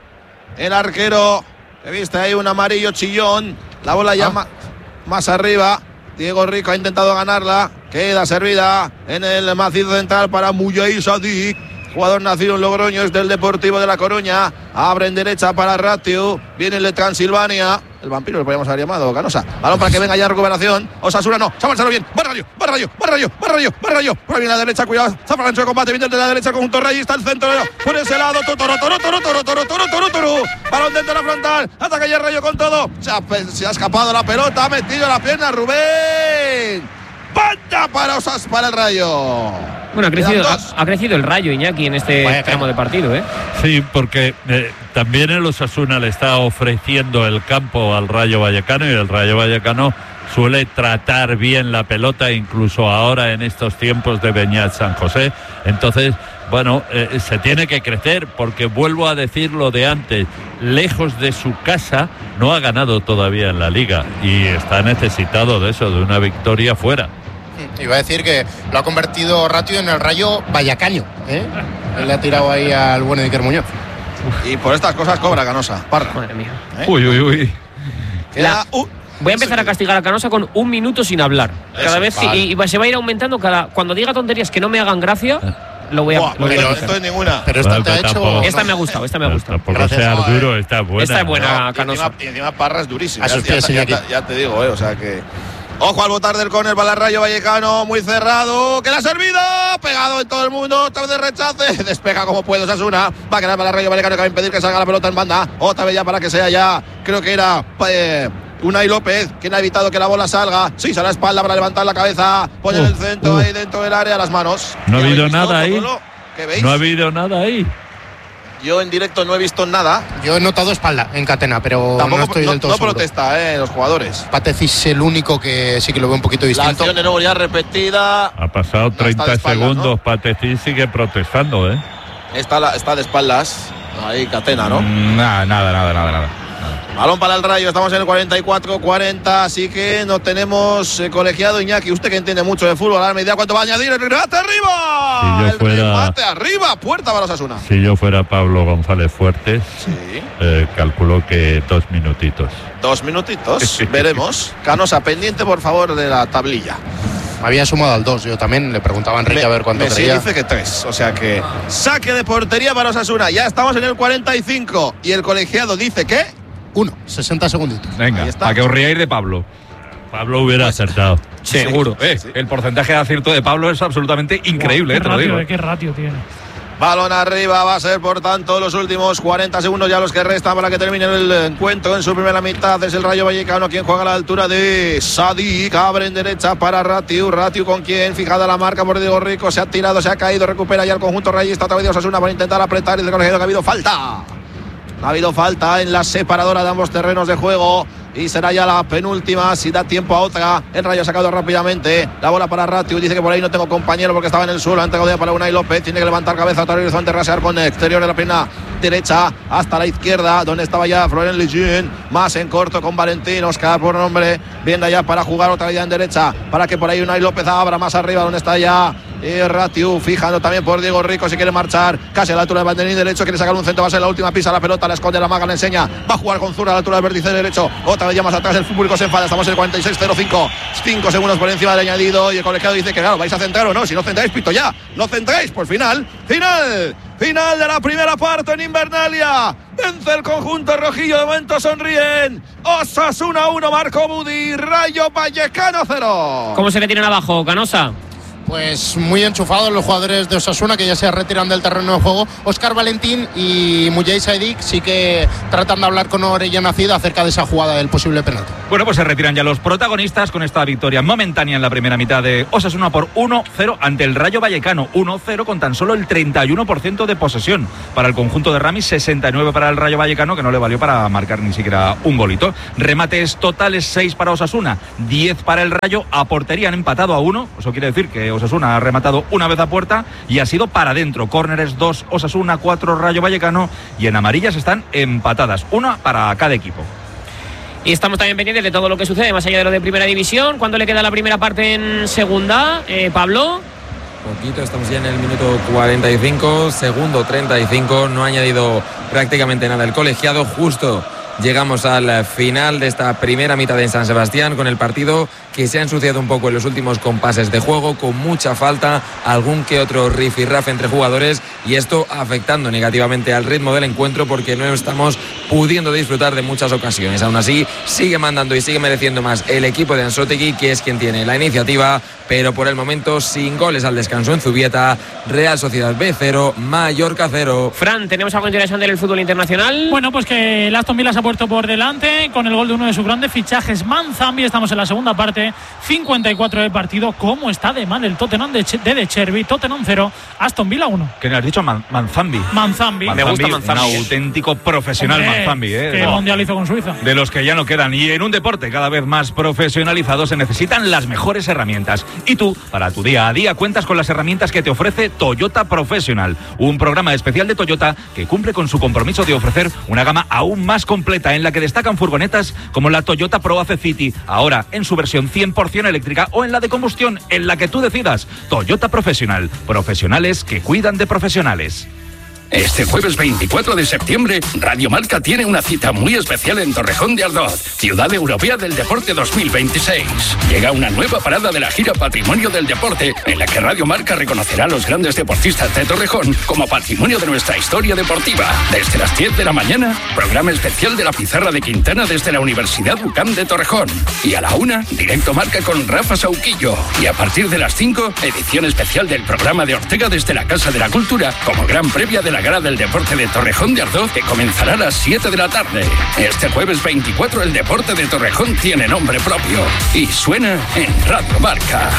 El arquero, que viste ahí un amarillo chillón. La bola ya ah. ma- más arriba. Diego Rico ha intentado ganarla. Queda servida en el macizo central para Muyay Sadik. Jugador nacido en Logroño, es del Deportivo de La Coruña. Abre en derecha para Ratiu. Viene el de Transilvania. El vampiro lo podríamos haber llamado, Canosa. Balón para que venga ya recuperación. Osasuna no. Se avanza bien. Va Rayo, va Rayo, va Rayo, va Rayo, va Rayo. Por ahí viene la derecha, cuidado. Zafra en su combate. Viene de la derecha conjunto Rayo. Está el centro. Por ese lado. Toro, toro, toro, toro, toro, toro, toro, toro. Balón dentro de la frontal. Ataca ya Rayo con todo. Se ha, se ha escapado la pelota. Ha metido la pierna Rubén. Banda para Osas, para el Rayo. Bueno, ha crecido, ha, ha crecido el Rayo, Iñaki, en este Vaya tramo de partido, ¿eh? Sí, porque eh, también el Osasuna le está ofreciendo el campo al Rayo Vallecano, y el Rayo Vallecano suele tratar bien la pelota, incluso ahora en estos tiempos de Beñat San José. Entonces, bueno, eh, se tiene que crecer, porque vuelvo a decir lo de antes, lejos de su casa, no ha ganado todavía en la Liga y está necesitado de eso, de una victoria fuera. Iba a decir que lo ha convertido Ratiu en el Rayo Vallacaño, ¿eh? Él le ha tirado ahí al buen Iker Muñoz. Y por estas cosas cobra Canosa. Parra. Madre mía. ¿Eh? Uy, uy, uy. Queda, uh, Voy a empezar a castigar a Canosa con un minuto sin hablar. Cada Eso, vez vale. y, y se va a ir aumentando cada. Cuando diga tonterías que no me hagan gracia, lo voy a. Buah, lo voy a pero hacer. esto es ninguna. Pero esta Bueno, te ha pero hecho... tampoco- Esta me ha gustado, esta me ha gustado. Tampoco Gracias. sea Arturo, está buena. Esta es buena. No, y, Canosa. encima, y encima Parra es durísimo. A Ya, sus ya, pies, ya, Iñaki. ya, ya te digo, eh, o sea que. Ojo al botar del córner para el Rayo Vallecano, muy cerrado, que la ha servido, pegado en todo el mundo, otra vez de rechace, despega como puede Osasuna, va a quedar para el Rayo Vallecano, que va a impedir que salga la pelota en banda, otra vez ya para que sea ya, creo que era eh, Unai López, quien ha evitado que la bola salga, sí, a la espalda para levantar la cabeza, pone Uh, el centro uh. ahí dentro del área, las manos. No ha ¿Qué habido habéis visto, nada ahí. Totolo? ¿Qué veis? No ha habido nada ahí. Yo en directo no he visto nada. Yo he notado espalda en Catena, pero Tampoco no estoy no, del todo no seguro. protesta, eh, los jugadores. Patecis es el único que sí que lo veo un poquito La distinto. acción de nuevo ya repetida. Ha pasado está de treinta espaldas, segundos, ¿no? Patecín sigue protestando, ¿eh? Está, la, está de espaldas. Ahí Catena, ¿no? Mm, Nada, nada, nada, nada, nada. Balón para el Rayo, estamos en el cuarenta y cuatro cuarenta, así que no tenemos eh, colegiado. Iñaki, usted que entiende mucho de fútbol, a la medida cuánto va a añadir el remate arriba. Si yo el fuera- remate arriba, puerta para Osasuna. Si yo fuera Pablo González Fuertes, Sí. eh, calculo que dos minutitos. Dos minutitos, veremos. Canosa, pendiente por favor de la tablilla. Me había sumado al dos, yo también le preguntaba a Enrique Me- a ver cuánto Messi creía. dice que tres, o sea que saque de portería para Osasuna. Ya estamos en el cuarenta y cinco y el colegiado dice que Uno, sesenta segunditos. Venga, Ahí está. para que os riáis de Pablo. Pablo hubiera acertado. Seguro. Eh, el porcentaje de acierto de Pablo es absolutamente increíble, eh, ¿Qué te lo ratio, digo. eh? ¿Qué ratio tiene? balón arriba, va a ser por tanto los últimos cuarenta segundos ya los que restan para que termine el encuentro. En su primera mitad es el Rayo Vallecano quien juega a la altura de Sadik, abre en derecha para Ratiu, Ratiu con quien fijada la marca por Diego Rico, se ha tirado, se ha caído, recupera ya el conjunto rayista a través de Osasuna para intentar apretar y el colegiado que ha habido falta. Ha habido falta en la separadora de ambos terrenos de juego y será ya la penúltima si da tiempo a otra. El Rayo ha sacado rápidamente la bola para Ratiu, dice que por ahí no tengo compañero porque estaba en el suelo, ha entregado ya para Unai López, tiene que levantar cabeza otra horizonte, rasear con el exterior de la pierna derecha hasta la izquierda donde estaba ya Florent Lejeune, más en corto con Valentín, Oscar por nombre, viene ya para jugar otra vez en derecha para que por ahí Unai López abra más arriba donde está ya Y Ratiu fijando también por Diego Rico si quiere marchar. Casi a la altura del banderín derecho. Quiere sacar un centro. Va a ser la última. Pisa la pelota. La esconde la maga. Le enseña. Va a jugar con Zura a la altura del vértice derecho. Otra vez ya más atrás. El público se enfada. Estamos en el cuarenta y seis cero cinco. cinco segundos por encima del añadido. Y el colegiado dice que claro, vais a centrar o no. Si no centráis, pito ya. No centráis. Pues final. Final. Final de la primera parte en Invernalia. Vence el conjunto rojillo. De momento sonríen. Osasuna uno. Marco Budi. Rayo Vallecano cero. ¿Cómo se le tiran abajo, Canosa? Pues muy enchufados los jugadores de Osasuna, que ya se retiran del terreno de juego. Óscar Valentín y Mujay Saidik sí que tratan de hablar con Orellana Cid acerca de esa jugada del posible penalti. Bueno, pues se retiran ya los protagonistas con esta victoria momentánea en la primera mitad de Osasuna por uno cero ante el Rayo Vallecano. uno cero con tan solo el treinta y uno por ciento de posesión para el conjunto de Ramis, sesenta y nueve para el Rayo Vallecano, que no le valió para marcar ni siquiera un golito. Remates totales, seis para Osasuna, diez para el Rayo. A portería han empatado a uno. Eso quiere decir que Osasuna ha rematado una vez a puerta y ha sido para adentro. Córneres dos Osasuna, cuatro Rayo Vallecano, y en amarillas están empatadas, una para cada equipo. Y estamos también pendientes de todo lo que sucede más allá de lo de primera división. ¿Cuándo le queda la primera parte en segunda, eh, Pablo? Poquito, estamos ya en el minuto cuarenta y cinco, segundo treinta y cinco, no ha añadido prácticamente nada el colegiado. Justo llegamos al final de esta primera mitad en San Sebastián, con el partido que se ha ensuciado un poco en los últimos compases de juego, con mucha falta, algún que otro rifirrafe entre jugadores, y esto afectando negativamente al ritmo del encuentro, porque no estamos pudiendo disfrutar de muchas ocasiones. Aún así, sigue mandando y sigue mereciendo más el equipo de Anzoátegui, que es quien tiene la iniciativa, pero por el momento sin goles al descanso en Zubieta. Real Sociedad B cero, Mallorca cero. Fran, ¿tenemos algo interesante en el fútbol internacional? Bueno, pues que el Aston Villa se ha puesto por delante con el gol de uno de sus grandes fichajes, Manzambi. Estamos en la segunda parte, cincuenta y cuatro de partido. ¿Cómo está de mal el Tottenham de, de De Cherby? Tottenham cero, Aston Villa uno. ¿Qué le has dicho? Man- Manzambi. Manzambi. Me gusta Manzambi. Un auténtico profesional. Hombre, Manzambi, ¿eh? ¿Qué no. mundial hizo con Suiza? De los que ya no quedan. Y en un deporte cada vez más profesionalizado se necesitan las mejores herramientas. Y tú, para tu día a día, cuentas con las herramientas que te ofrece Toyota Professional, un programa especial de Toyota que cumple con su compromiso de ofrecer una gama aún más completa, en la que destacan furgonetas como la Toyota Pro Ace City, ahora en su versión cien por ciento eléctrica, o en la de combustión, en la que tú decidas. Toyota Professional, profesionales que cuidan de profesionales. Este jueves veinticuatro de septiembre, Radio Marca tiene una cita muy especial en Torrejón de Ardoz, Ciudad Europea del Deporte dos mil veintiséis. Llega una nueva parada de la gira Patrimonio del Deporte, en la que Radio Marca reconocerá a los grandes deportistas de Torrejón como patrimonio de nuestra historia deportiva. Desde las diez de la mañana, programa especial de la Pizarra de Quintana desde la Universidad U C A M de Torrejón. Y a la una, directo Marca con Rafa Sauquillo. Y a partir de las cinco, edición especial del programa de Ortega desde la Casa de la Cultura, como gran previa de la Gala del Deporte de Torrejón de Ardoz, que comenzará a las siete de la tarde. Este jueves veinticuatro el deporte de Torrejón tiene nombre propio y suena en Radio Marca.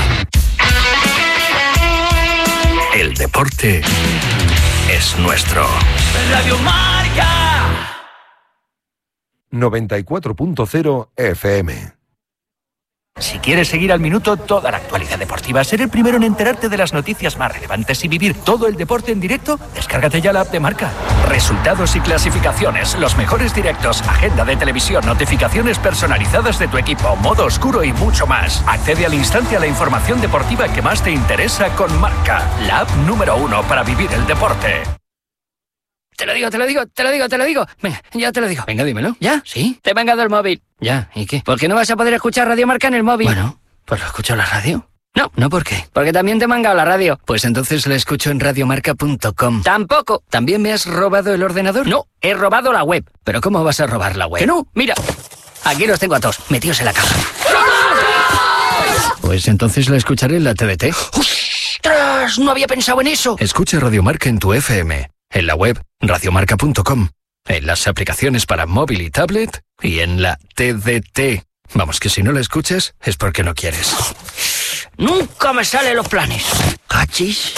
El deporte es nuestro. Radio Marca noventa y cuatro punto cero F M. Si quieres seguir al minuto toda la actualidad deportiva, ser el primero en enterarte de las noticias más relevantes y vivir todo el deporte en directo, descárgate ya la app de Marca. Resultados y clasificaciones, los mejores directos, agenda de televisión, notificaciones personalizadas de tu equipo, modo oscuro y mucho más. Accede al instante a la información deportiva que más te interesa con Marca, la app número uno para vivir el deporte. Te lo digo, te lo digo, te lo digo, te lo digo. Venga, ya te lo digo. Venga, dímelo. ¿Ya? ¿Sí? Te he mangado el móvil. Ya, ¿y qué? ¿Por qué no vas a poder escuchar Radio Marca en el móvil? Bueno, pues lo escucho en la radio. No, ¿no por qué? Porque también te he mangado la radio. Pues entonces la escucho en radiomarca punto com. Tampoco. ¿También me has robado el ordenador? No, he robado la web. ¿Pero cómo vas a robar la web? Que no, mira. Aquí los tengo a todos, metidos en la caja. Pues entonces la escucharé en la T D T. ¡Ostras! No había pensado en eso. Escucha Radio Marca en tu F M, en la web radiomarca punto com, en las aplicaciones para móvil y tablet y en la T D T. Vamos, que si no la escuchas es porque no quieres. Nunca me salen los planes. ¿Cachis?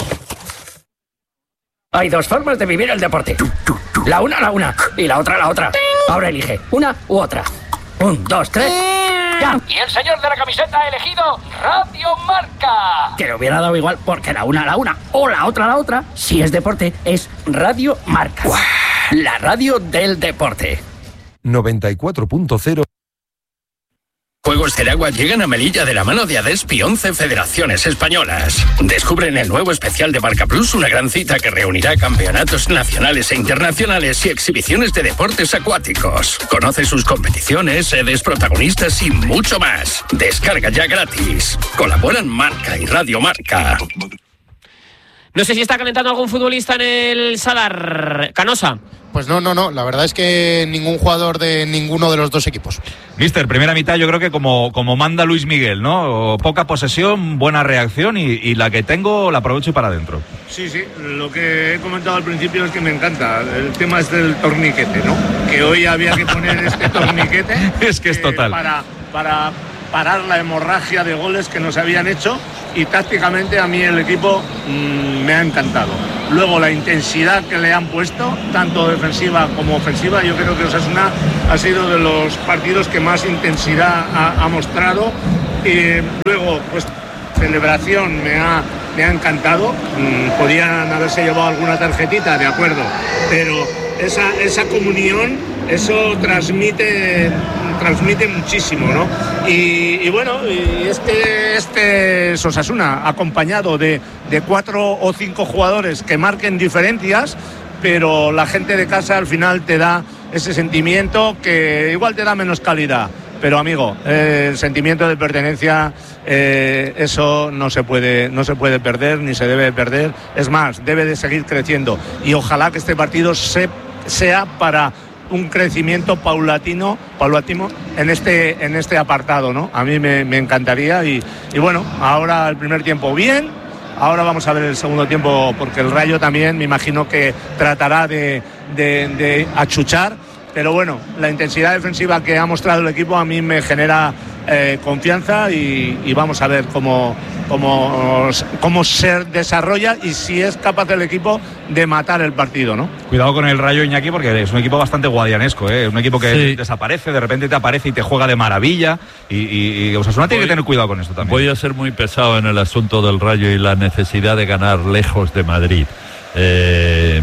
Hay dos formas de vivir el deporte. La una, la una. Y la otra, la otra. Ahora elige una u otra. Un, dos, tres. ¡Ya! Y el señor de la camiseta ha elegido Radio Marca. Que le hubiera dado igual, porque la una, la una. O la otra, la otra. Si es deporte, es Radio Marca. ¡Uah! La radio del deporte. noventa y cuatro punto cero Juegos del Agua llegan a Melilla de la mano de Adespi, once federaciones españolas. Descubre en el nuevo especial de Marca Plus una gran cita que reunirá campeonatos nacionales e internacionales y exhibiciones de deportes acuáticos. Conoce sus competiciones, sedes, protagonistas y mucho más. Descarga ya gratis. Colaboran Marca y Radio Marca. No sé si está calentando algún futbolista en el Sadar. Canosa. Pues no, no, no. La verdad es que ningún jugador de ninguno de los dos equipos. Mister, primera mitad yo creo que como, como manda Luis Miguel, ¿no? Poca posesión, buena reacción y, y la que tengo la aprovecho y para adentro. Sí, sí. Lo que he comentado al principio es que me encanta. El tema es del torniquete, ¿no? Que hoy había que poner este torniquete. Es que es total. Eh, para, para parar la hemorragia de goles que nos habían hecho. Y tácticamente a mí el equipo mmm, me ha encantado. Luego la intensidad que le han puesto, tanto defensiva como ofensiva, yo creo que Osasuna ha sido de los partidos que más intensidad ha, ha mostrado. Y luego, pues, celebración me ha, me ha encantado. Mm, podían haberse llevado alguna tarjetita, de acuerdo, pero esa, esa comunión, eso transmite... transmite muchísimo, ¿no? Y, y bueno, y es que este es Osasuna, acompañado de, de cuatro o cinco jugadores que marquen diferencias, pero la gente de casa al final te da ese sentimiento que igual te da menos calidad. Pero amigo, eh, el sentimiento de pertenencia, eh, eso no se puede, no se puede perder ni se debe perder. Es más, debe de seguir creciendo. Y ojalá que este partido se, sea para un crecimiento paulatino, paulatino en este, en este apartado, ¿no? A mí me, me encantaría y, y bueno, ahora el primer tiempo bien, ahora vamos a ver el segundo tiempo porque el Rayo también me imagino que tratará de, de, de achuchar, pero bueno, la intensidad defensiva que ha mostrado el equipo a mí me genera eh, confianza y, y vamos a ver cómo, cómo, cómo se desarrolla y si es capaz el equipo de matar el partido, ¿no? Cuidado con el Rayo, Iñaki, porque es un equipo bastante guadianesco, ¿eh? Un equipo que sí. desaparece, de repente te aparece y te juega de maravilla y, y, y Osasuna tiene que tener cuidado con esto también. Voy a ser muy pesado en el asunto del Rayo y la necesidad de ganar lejos de Madrid. Eh,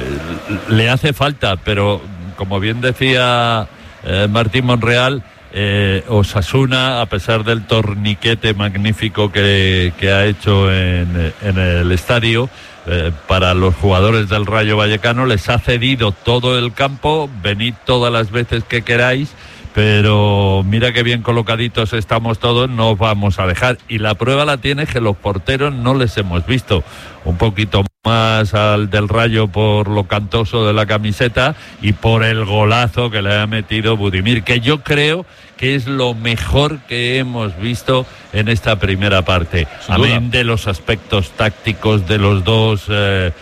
le hace falta, pero como bien decía eh, Martín Monreal, Eh, Osasuna, a pesar del torniquete magnífico que, que ha hecho en, en el estadio, eh, para los jugadores del Rayo Vallecano les ha cedido todo el campo, venid todas las veces que queráis, pero mira qué bien colocaditos estamos todos, no os vamos a dejar. Y la prueba la tiene que los porteros no les hemos visto. Un poquito más al del Rayo por lo cantoso de la camiseta y por el golazo que le ha metido Budimir, que yo creo que es lo mejor que hemos visto en esta primera parte. Amén de los aspectos tácticos de los dos eh,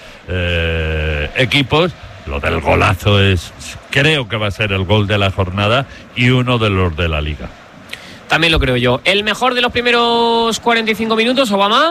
eh, equipos. Lo del golazo es, creo que va a ser el gol de la jornada y uno de los de la Liga. También lo creo yo. ¿El mejor de los primeros cuarenta y cinco minutos, Obama?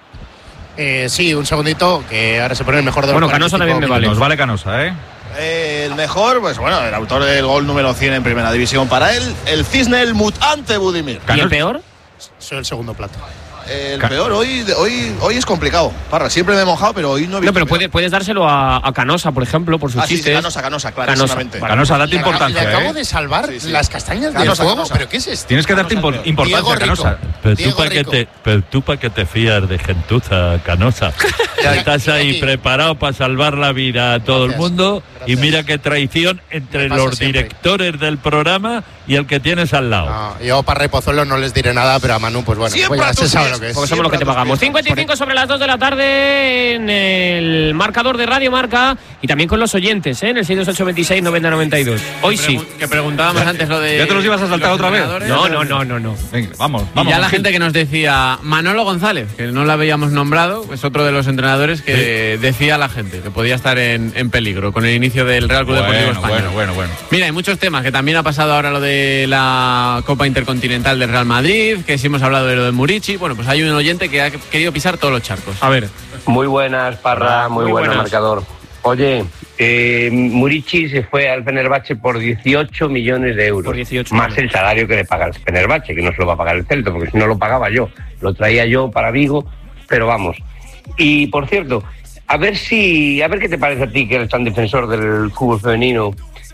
Eh, sí, un segundito, que ahora se pone el mejor de los Bueno, Canosa también me vale. Nos vale Canosa, ¿eh? Eh, el mejor, pues bueno, el autor del gol número cien en primera división para él, el cisne, el mutante Budimir. ¿Y el peor? Soy el segundo plato. El Can... peor, hoy, hoy, hoy es complicado. Parra, siempre me he mojado, pero hoy no he visto. No, pero puede, puedes dárselo a, a Canosa, por ejemplo, por sus ah, chistes. Sí, sí, Canosa, Canosa, claro. Canosa, vale. Canosa, date importancia. Le acabo ¿eh? de salvar sí, sí. las castañas Canosa, del fuego. Canosa. ¿Pero qué es esto? Tienes que darte Canosa, impo- importancia, Canosa. Pero tú para que te, pero tú para que te fías de gentuza, Canosa. Estás ahí preparado para salvar la vida a todo Gracias. el mundo. Gracias. Y mira qué traición entre los siempre. directores del programa y el que tienes al lado. No, yo para Repozuelo no les diré nada, pero a Manu, pues bueno, pues ya se sabe lo que es. Porque somos los que te pagamos. cincuenta y cinco sobre las dos de la tarde en el marcador de Radio Marca y también con los oyentes, ¿eh? En el seis dos ocho veintiséis noventa noventa y dos. Hoy sí. Que preguntábamos antes lo de. ¿Ya te los ibas a saltar otra vez? No, no, no, no, no. Venga, vamos, Y vamos. ya la gente que nos decía Manolo González, que no lo habíamos nombrado, es otro de los entrenadores que sí. decía a la gente que podía estar en, en peligro con el inicio del Real Club bueno, Deportivo Español. Bueno, bueno, bueno. Mira, hay muchos temas, que también ha pasado ahora lo de la Copa Intercontinental del Real Madrid, que sí hemos hablado de lo de Murici. Bueno, pues hay un oyente que ha querido pisar todos los charcos. A ver. Muy buenas, Parra, muy, muy buen buenas. Marcador. Oye, eh, Murici se fue al Fenerbahce por dieciocho millones de euros. Por dieciocho más millones. El salario que le paga el Fenerbahce, que no se lo va a pagar el Celta, porque si no lo pagaba yo, lo traía yo para Vigo, pero vamos. Y por cierto, a ver si, a ver qué te parece a ti, que eres tan defensor del fútbol femenino,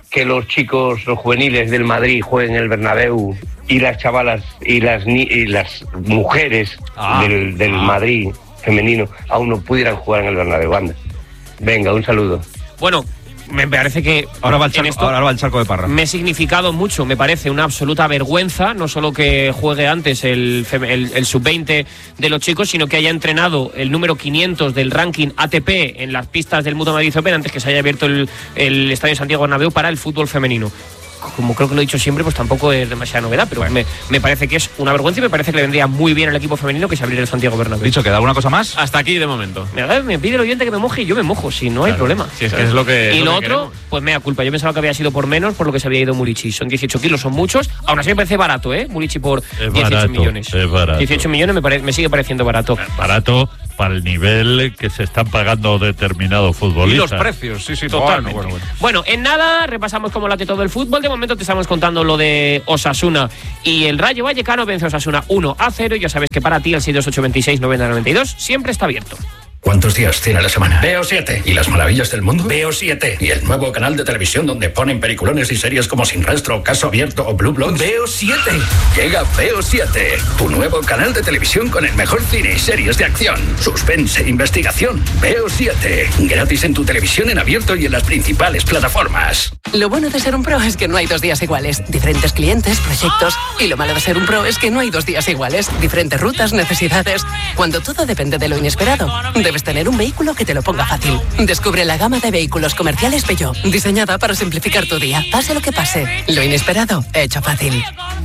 que los chicos, los juveniles del Madrid jueguen en el Bernabéu y las chavalas y las ni- y las mujeres Ah, del, del ah. Madrid femenino aún no pudieran jugar en el Bernabéu? Anda. Venga, un saludo. Bueno, me parece que Ahora va el en charco, esto ahora va el charco de Parra. me he significado mucho, me parece una absoluta vergüenza, no solo que juegue antes el, fem- el, el sub veinte de los chicos, sino que haya entrenado el número quinientos del ranking A T P en las pistas del Mutua Madrid Open antes que se haya abierto el, el Estadio Santiago Bernabéu para el fútbol femenino. Como creo que lo he dicho siempre, pues tampoco es demasiada novedad, pero bueno. me, me parece que es una vergüenza y me parece que le vendría muy bien al equipo femenino que se abriera el Santiago Bernabéu. Dicho, ¿queda alguna cosa más? Hasta aquí de momento. Me, me pide el oyente que me moje y yo me mojo, si no hay Claro. problema. Si es que es lo que- Y es lo, lo que otro, queremos. pues mea culpa. Yo pensaba que había sido por menos por lo que se había ido Murici. Son dieciocho kilos, son muchos. Aún así me parece barato, ¿eh? Murici por dieciocho barato, millones. es barato. dieciocho millones me, pare- me sigue pareciendo barato. Barato para el nivel que se están pagando determinados futbolistas. precios, sí, sí, Totalmente. Bueno, bueno, bueno. Bueno, en nada, repasamos cómo late todo el fútbol. De momento te estamos contando lo de Osasuna y el Rayo Vallecano vence a Osasuna uno a cero. Y ya sabes que para ti el seis dos ocho dos seis nueve cero nueve dos siempre está abierto. ¿Cuántos días tiene la semana? Veo siete. ¿Y las maravillas del mundo? Veo siete. ¿Y el nuevo canal de televisión donde ponen peliculones y series como Sin Rastro, Caso Abierto o Blue Bloods? Veo siete. Llega Veo siete, tu nuevo canal de televisión con el mejor cine y series de acción, suspense, investigación. Veo siete. Gratis en tu televisión en abierto y en las principales plataformas. Lo bueno de ser un pro es que no hay dos días iguales. Diferentes clientes, proyectos. Y lo malo de ser un pro es que no hay dos días iguales. Diferentes rutas, necesidades. Cuando todo depende de lo inesperado, debes tener un vehículo que te lo ponga fácil. Descubre la gama de vehículos comerciales Peugeot, diseñada para simplificar tu día. Pase lo que pase, lo inesperado, hecho fácil.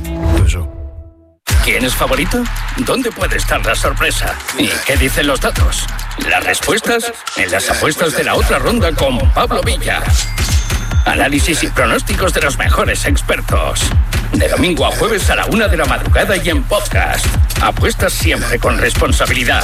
¿Quién es favorito? ¿Dónde puede estar la sorpresa? ¿Y qué dicen los datos? Las respuestas en las apuestas de la otra ronda con Pablo Villa. Análisis y pronósticos de los mejores expertos. De domingo a jueves a la una de la madrugada y en podcast. Apuestas siempre con responsabilidad.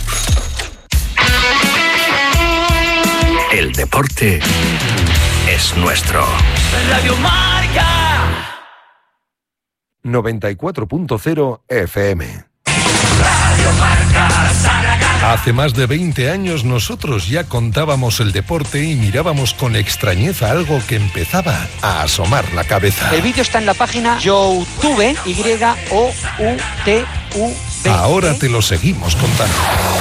El deporte es nuestro. Radio Marca. noventa y cuatro punto cero F M. Radio Marca Zaragoza. Hace más de veinte años nosotros ya contábamos el deporte y mirábamos con extrañeza algo que empezaba a asomar la cabeza. El vídeo está en la página YouTube, Y O U T U B. Ahora te lo seguimos contando.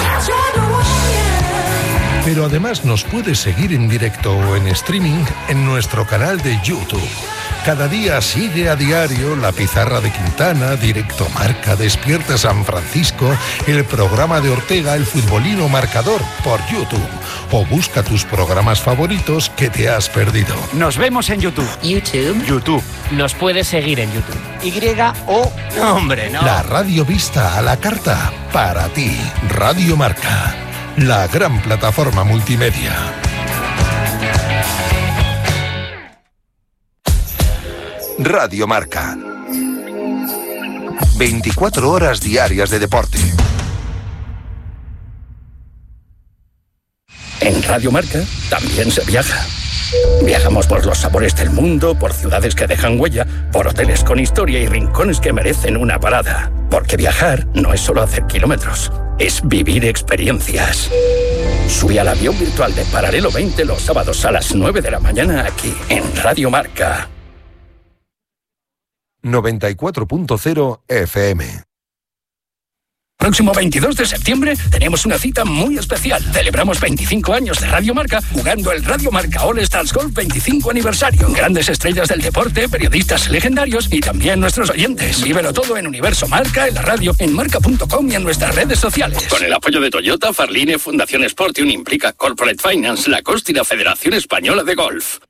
Pero además nos puedes seguir en directo o en streaming en nuestro canal de YouTube. Cada día sigue a diario La Pizarra de Quintana, Directo Marca, Despierta San Francisco, el programa de Ortega, El Futbolino Marcador, por YouTube. O busca tus programas favoritos que te has perdido. Nos vemos en YouTube. YouTube. YouTube. Nos puedes seguir en YouTube. Y O. No, hombre, no. La radio vista a la carta. Para ti, Radio Marca. La gran plataforma multimedia. Radio Marca. veinticuatro horas diarias de deporte. En Radio Marca también se viaja. Viajamos por los sabores del mundo, por ciudades que dejan huella, por hoteles con historia y rincones que merecen una parada. Porque viajar no es solo hacer kilómetros, es vivir experiencias. Sube al avión virtual de Paralelo veinte los sábados a las nueve de la mañana aquí, en Radio Marca. noventa y cuatro punto cero F M. Próximo veintidós de septiembre tenemos una cita muy especial. Celebramos veinticinco años de Radio Marca jugando el Radio Marca All Stars Golf veinticinco aniversario. Grandes estrellas del deporte, periodistas legendarios y también nuestros oyentes. Vívelo todo en Universo Marca, en la radio, en marca punto com y en nuestras redes sociales. Con el apoyo de Toyota, Farline, Fundación Sportium, Implica, Corporate Finance, Lacoste y la Federación Española de Golf.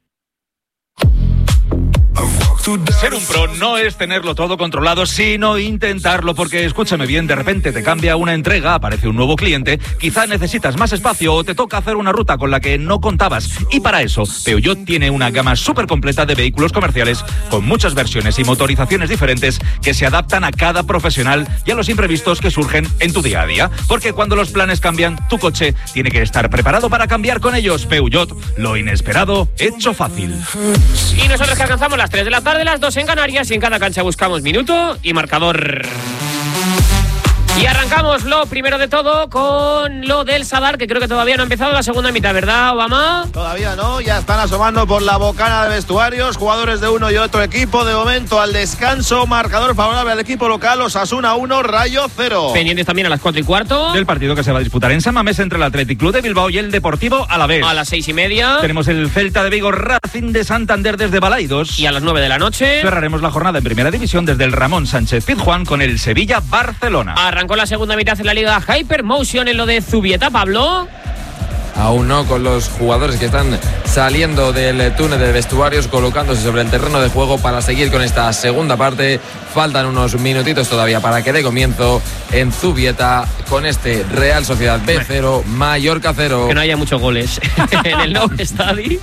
Ser un pro no es tenerlo todo controlado, sino intentarlo, porque escúchame bien, de repente te cambia una entrega, aparece un nuevo cliente, quizá necesitas más espacio o te toca hacer una ruta con la que no contabas. Y para eso, Peugeot tiene una gama súper completa de vehículos comerciales con muchas versiones y motorizaciones diferentes que se adaptan a cada profesional y a los imprevistos que surgen en tu día a día. Porque cuando los planes cambian, tu coche tiene que estar preparado para cambiar con ellos. Peugeot, lo inesperado hecho fácil. Y nosotros que alcanzamos las tres de la tarde, las dos en Canarias, y en cada cancha buscamos minuto y marcador. Y arrancamos lo primero de todo con lo del Sadar, que creo que todavía no ha empezado la segunda mitad, ¿verdad, Obama? Todavía no, ya están asomando por la bocana de vestuarios, jugadores de uno y otro equipo. De momento al descanso, marcador favorable al equipo local, Osasuna uno, Rayo cero. Pendientes también a las cuatro y cuarto. Del partido que se va a disputar en San Mamés entre el Athletic Club de Bilbao y el Deportivo Alavés. A las seis y media. Tenemos el Celta de Vigo Racing de Santander desde Balaidos. Y a las nueve de la noche. Cerraremos la jornada en Primera División desde el Ramón Sánchez Pizjuán con el Sevilla Barcelona. Arrancó la segunda mitad en la Liga Hypermotion en lo de Zubieta, Pablo. Aún no, con los jugadores que están saliendo del túnel de vestuarios, colocándose sobre el terreno de juego para seguir con esta segunda parte. Faltan unos minutitos todavía para que dé comienzo en Zubieta con este Real Sociedad B cero, Mallorca cero. Que no haya muchos goles en el Nou Estadi.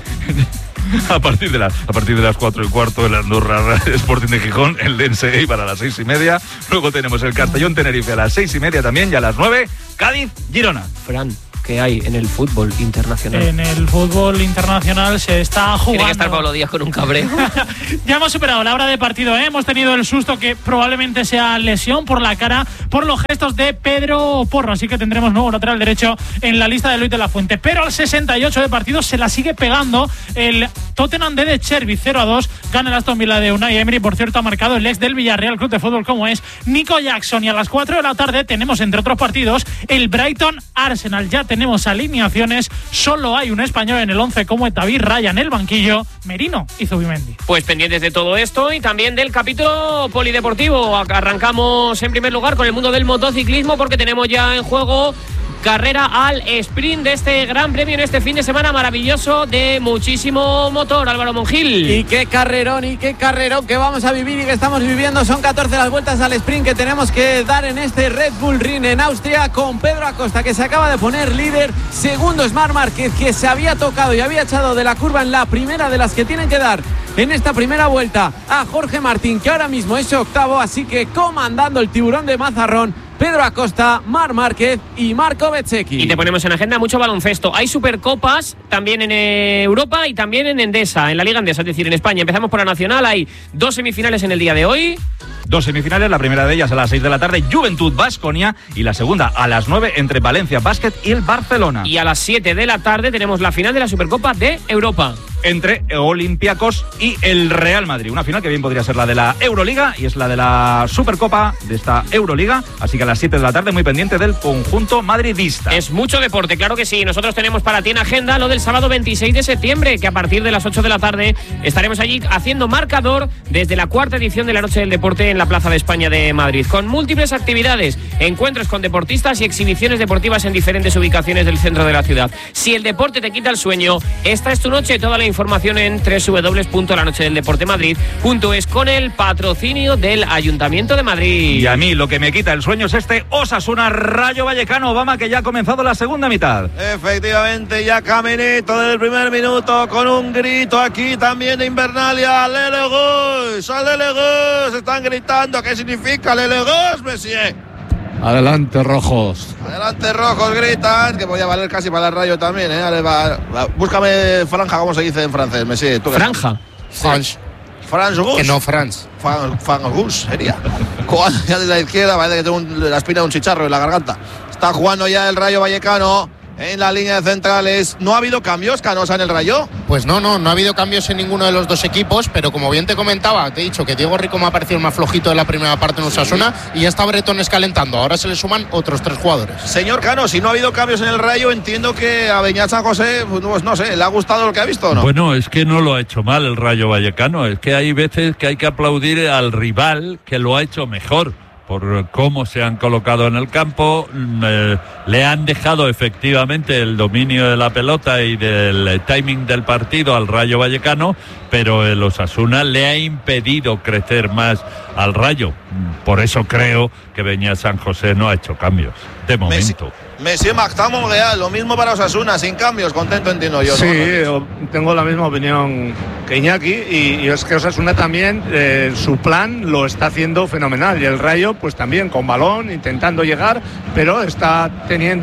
A partir de las a partir de las cuatro y cuarto el Andorra Sporting de Gijón, el Dense Eibar a las seis y media. Luego tenemos el Castellón Tenerife a las seis y media también, y a las nueve Cádiz Girona. Fran, ¿qué hay en el fútbol internacional? En el fútbol internacional se está jugando. Tiene que estar Pablo Díaz con un cabreo. Ya hemos superado la hora de partido, ¿eh? Hemos tenido el susto que probablemente sea lesión por la cara, por los gestos de Pedro Porro. Así que tendremos nuevo lateral derecho en la lista de Luis de la Fuente. Pero al sesenta y ocho de partido se la sigue pegando el Tottenham de De Chervi, cero a dos. Gana el Aston Villa de Unai Emery. Por cierto, ha marcado el ex del Villarreal Club de Fútbol, como es Nico Jackson. Y a las cuatro de la tarde tenemos, entre otros partidos, el Brighton Arsenal. Ya tenemos alineaciones. Solo hay un español en el once, como David Raya en el banquillo, Merino y Zubimendi. Pues pendientes de todo esto y también del capítulo polideportivo. Arrancamos en primer lugar con el mundo del motociclismo, porque tenemos ya en juego carrera al sprint de este gran premio en este fin de semana maravilloso de muchísimo motor. Álvaro Monjil. Y qué carrerón, y qué carrerón que vamos a vivir y que estamos viviendo. Son catorce las vueltas al sprint que tenemos que dar en este Red Bull Ring en Austria, con Pedro Acosta, que se acaba de poner líder. Segundo es Marc Márquez, que se había tocado y había echado de la curva en la primera de las que tienen que dar en esta primera vuelta a Jorge Martín, que ahora mismo es octavo. Así que comandando el tiburón de Mazarrón, Pedro Acosta, Marc Márquez y Marco Bezzecchi. Y te ponemos en agenda mucho baloncesto. Hay Supercopas también en Europa y también en Endesa, en la Liga Endesa, es decir, en España. Empezamos por la Nacional. Hay dos semifinales en el día de hoy. Dos semifinales, la primera de ellas a las seis de la tarde, Juventud Baskonia, y la segunda a las nueve entre Valencia Basket y el Barcelona. Y a las siete de la tarde tenemos la final de la Supercopa de Europa entre Olympiacos y el Real Madrid. Una final que bien podría ser la de la Euroliga, y es la de la Supercopa de esta Euroliga. Así que a las siete de la tarde, muy pendiente del conjunto madridista. Es mucho deporte, claro que sí. Nosotros tenemos para ti en agenda lo del sábado veintiséis de septiembre, que a partir de las ocho de la tarde estaremos allí haciendo marcador desde la cuarta edición de la Noche del Deporte en la Plaza de España de Madrid, con múltiples actividades, encuentros con deportistas y exhibiciones deportivas en diferentes ubicaciones del centro de la ciudad. Si el deporte te quita el sueño, esta es tu noche. Toda la información en doble u doble u doble u punto la noche del deporte madrid punto es, con el patrocinio del Ayuntamiento de Madrid. Y a mí lo que me quita el sueño es este Osasuna Rayo Vallecano, Obama, que ya ha comenzado la segunda mitad. Efectivamente, ya caminito del primer minuto, con un grito aquí también de Invernalia. ¡Alele Gus! ¡Alele Gus! Están gritando. ¿Qué significa ¡Alele Gus, Messier? Adelante, rojos. Adelante, rojos, gritan, que voy a valer casi para el Rayo también, ¿eh? Ale, va, va. Búscame franja, ¿cómo se dice en francés, Messi? ¿Tú franja. France. France Gus. Que no France. France Gus sería. Jugando ya desde la izquierda, parece que tengo un, la espina de un chicharro en la garganta. Está jugando ya el Rayo Vallecano en la línea de centrales. ¿No ha habido cambios, Canosa, en el Rayo? Pues no, no, no ha habido cambios en ninguno de los dos equipos, pero como bien te comentaba, te he dicho que Diego Rico me ha parecido más flojito de la primera parte en Osasuna, sí, y ya está Bretones calentando. Ahora se le suman otros tres jugadores. Señor Cano, si no ha habido cambios en el Rayo, entiendo que a Beñat San José, pues no sé, ¿le ha gustado lo que ha visto o no? Bueno, es que no lo ha hecho mal el Rayo Vallecano, es que hay veces que hay que aplaudir al rival que lo ha hecho mejor, por cómo se han colocado en el campo. Eh, le han dejado efectivamente el dominio de la pelota y del timing del partido al Rayo Vallecano, pero el Osasuna le ha impedido crecer más al Rayo. Por eso creo que Beñat San José no ha hecho cambios de momento. Messi Mactam Monreal, lo mismo para Osasuna, sin cambios, contento entiendo yo. Sí, ¿no? yo tengo la misma opinión que Iñaki, y, y es que Osasuna también, eh, su plan lo está haciendo fenomenal, y el Rayo pues también con balón, intentando llegar, pero está teniendo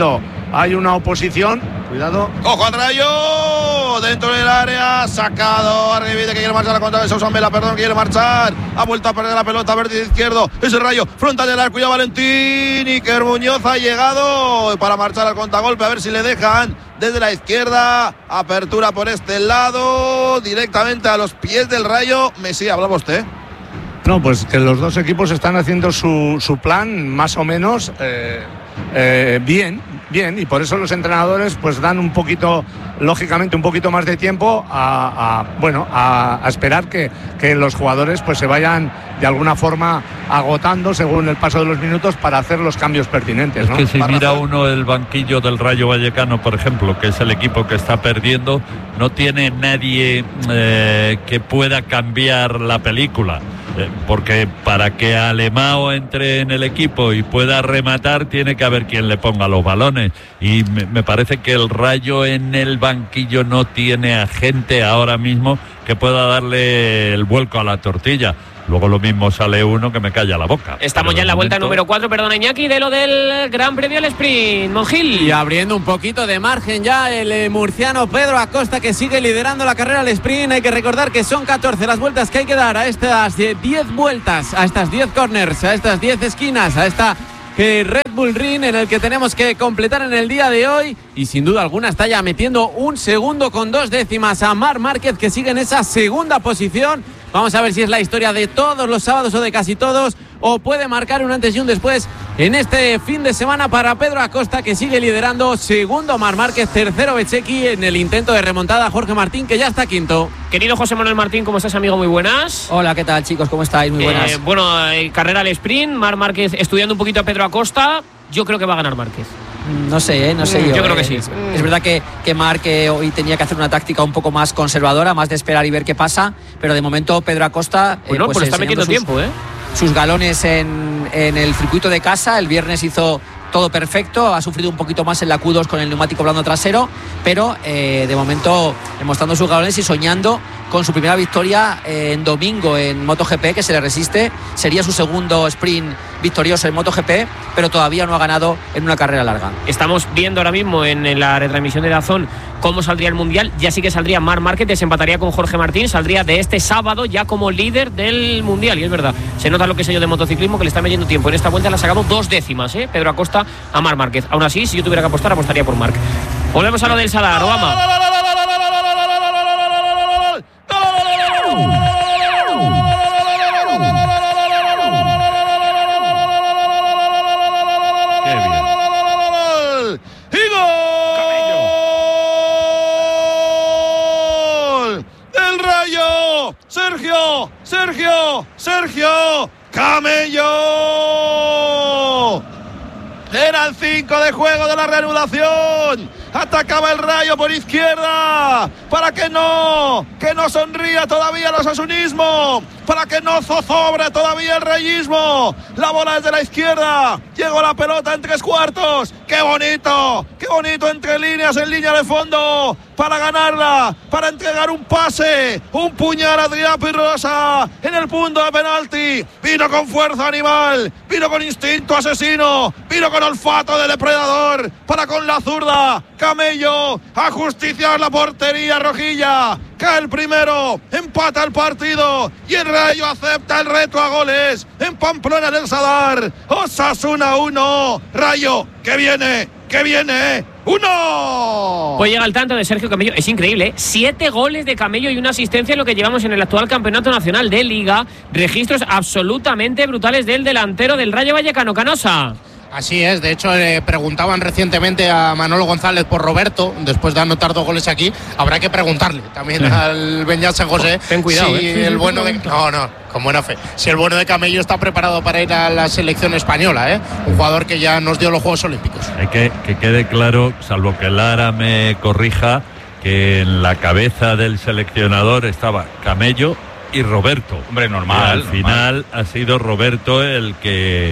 hay una oposición. Cuidado. ¡Ojo al Rayo! Dentro del área, sacado. Arribide que quiere marchar a contra de Sousa Mela, perdón, que quiere marchar. Ha vuelto a perder la pelota, vértice izquierdo. Ese Rayo, frontal del arco, cuidado Valentín. Iker Muñoz ha llegado para marchar al contragolpe, a ver si le dejan. Desde la izquierda, apertura por este lado, directamente a los pies del Rayo. Messi, hablaba usted. No, pues que los dos equipos están haciendo su, su plan más o menos eh, eh, bien, bien, y por eso los entrenadores pues dan un poquito, lógicamente un poquito más de tiempo a, a bueno, a, a esperar que, que los jugadores pues se vayan de alguna forma agotando según el paso de los minutos para hacer los cambios pertinentes, ¿no? Es que si mira uno el banquillo del Rayo Vallecano, por ejemplo, que es el equipo que está perdiendo, no tiene nadie eh, que pueda cambiar la película. Eh, porque para que Alemão entre en el equipo y pueda rematar tiene que haber quien le ponga los balones, y me, me parece que el Rayo en el banquillo no tiene a gente ahora mismo que pueda darle el vuelco a la tortilla. Luego lo mismo sale uno que me calla la boca. Estamos Pero ya en la vuelta momento... número cuatro, perdona Iñaki, de lo del Gran Premio del Sprint, Monjil. Y abriendo un poquito de margen ya el eh, murciano Pedro Acosta, que sigue liderando la carrera al sprint. Hay que recordar que son catorce las vueltas que hay que dar a estas diez vueltas, a estas diez corners, a estas diez esquinas, a esta que Red Bull Ring en el que tenemos que completar en el día de hoy, y sin duda alguna está ya metiendo un segundo con dos décimas a Marc Márquez, que sigue en esa segunda posición. Vamos a ver si es la historia de todos los sábados o de casi todos, o puede marcar un antes y un después en este fin de semana para Pedro Acosta, que sigue liderando. Segundo Marc Márquez, tercero Bezzecchi, en el intento de remontada Jorge Martín, que ya está quinto. Querido José Manuel Martín, ¿cómo estás, amigo? Muy buenas. Hola, ¿qué tal, chicos? ¿Cómo estáis? Muy buenas. Eh, bueno, eh, carrera al sprint, Marc Márquez estudiando un poquito a Pedro Acosta. Yo creo que va a ganar Márquez. No sé, ¿eh? no sé. Mm, yo, yo creo eh, que sí. Es, es verdad que, que Marc eh, hoy tenía que hacer una táctica un poco más conservadora, más de esperar y ver qué pasa, pero de momento Pedro Acosta eh, bueno, pues, pues está metiendo sus, tiempo, ¿eh? sus galones en, en el circuito de casa. El viernes hizo todo perfecto, ha sufrido un poquito más en la Q dos con el neumático blando trasero, pero eh, de momento demostrando sus galones y soñando con su primera victoria eh, en domingo en MotoGP, que se le resiste. Sería su segundo sprint victorioso en MotoGP, pero todavía no ha ganado en una carrera larga. Estamos viendo ahora mismo en, en la retransmisión de DAZN cómo saldría el Mundial. Ya sí que saldría Marc Márquez, desempataría con Jorge Martín, saldría de este sábado ya como líder del Mundial. Y es verdad, se nota lo que sé yo de motociclismo, que le está metiendo tiempo. En esta vuelta le ha sacado dos décimas, ¿eh? Pedro Acosta a Marc Márquez. Aún así, si yo tuviera que apostar, apostaría por Marc. Volvemos a lo del Sadar, Obama. Sergio, Sergio, Sergio, Camello. Era el cinco de juego de la reanudación. Atacaba el Rayo por izquierda. Para que no, que no sonría todavía el osasunismo. Para que no zozobre todavía el rayismo. La bola es de la izquierda. Llegó la pelota en tres cuartos. ¡Qué bonito! ¡Qué bonito entre líneas, en línea de fondo! Para ganarla, para entregar un pase, un puñal a Adrià Pirrosa en el punto de penalti. Vino con fuerza animal, vino con instinto asesino, vino con olfato de depredador. Para con la zurda, Camello, a justiciar la portería rojilla. Cae el primero, empata el partido y el Rayo acepta el reto a goles en Pamplona del Sadar. Osasuna uno, Rayo, que viene, que viene, uno. Pues llega el tanto de Sergio Camello, es increíble, ¿eh? Siete goles de Camello y una asistencia en lo que llevamos en el actual Campeonato Nacional de Liga. Registros absolutamente brutales del delantero del Rayo Vallecano, Canosa. Así es, de hecho le preguntaban recientemente a Manolo González por Roberto, después de anotar dos goles aquí. Habrá que preguntarle también sí. al Beñat San José. Ten cuidado, si eh. el bueno de, no, no, con buena fe. Si el bueno de Camello está preparado para ir a la selección española, ¿eh? Un jugador que ya nos dio los Juegos Olímpicos. Hay que, que quede claro, salvo que Lara me corrija, que en la cabeza del seleccionador estaba Camello y Roberto. Hombre, normal. Y al normal. final ha sido Roberto el que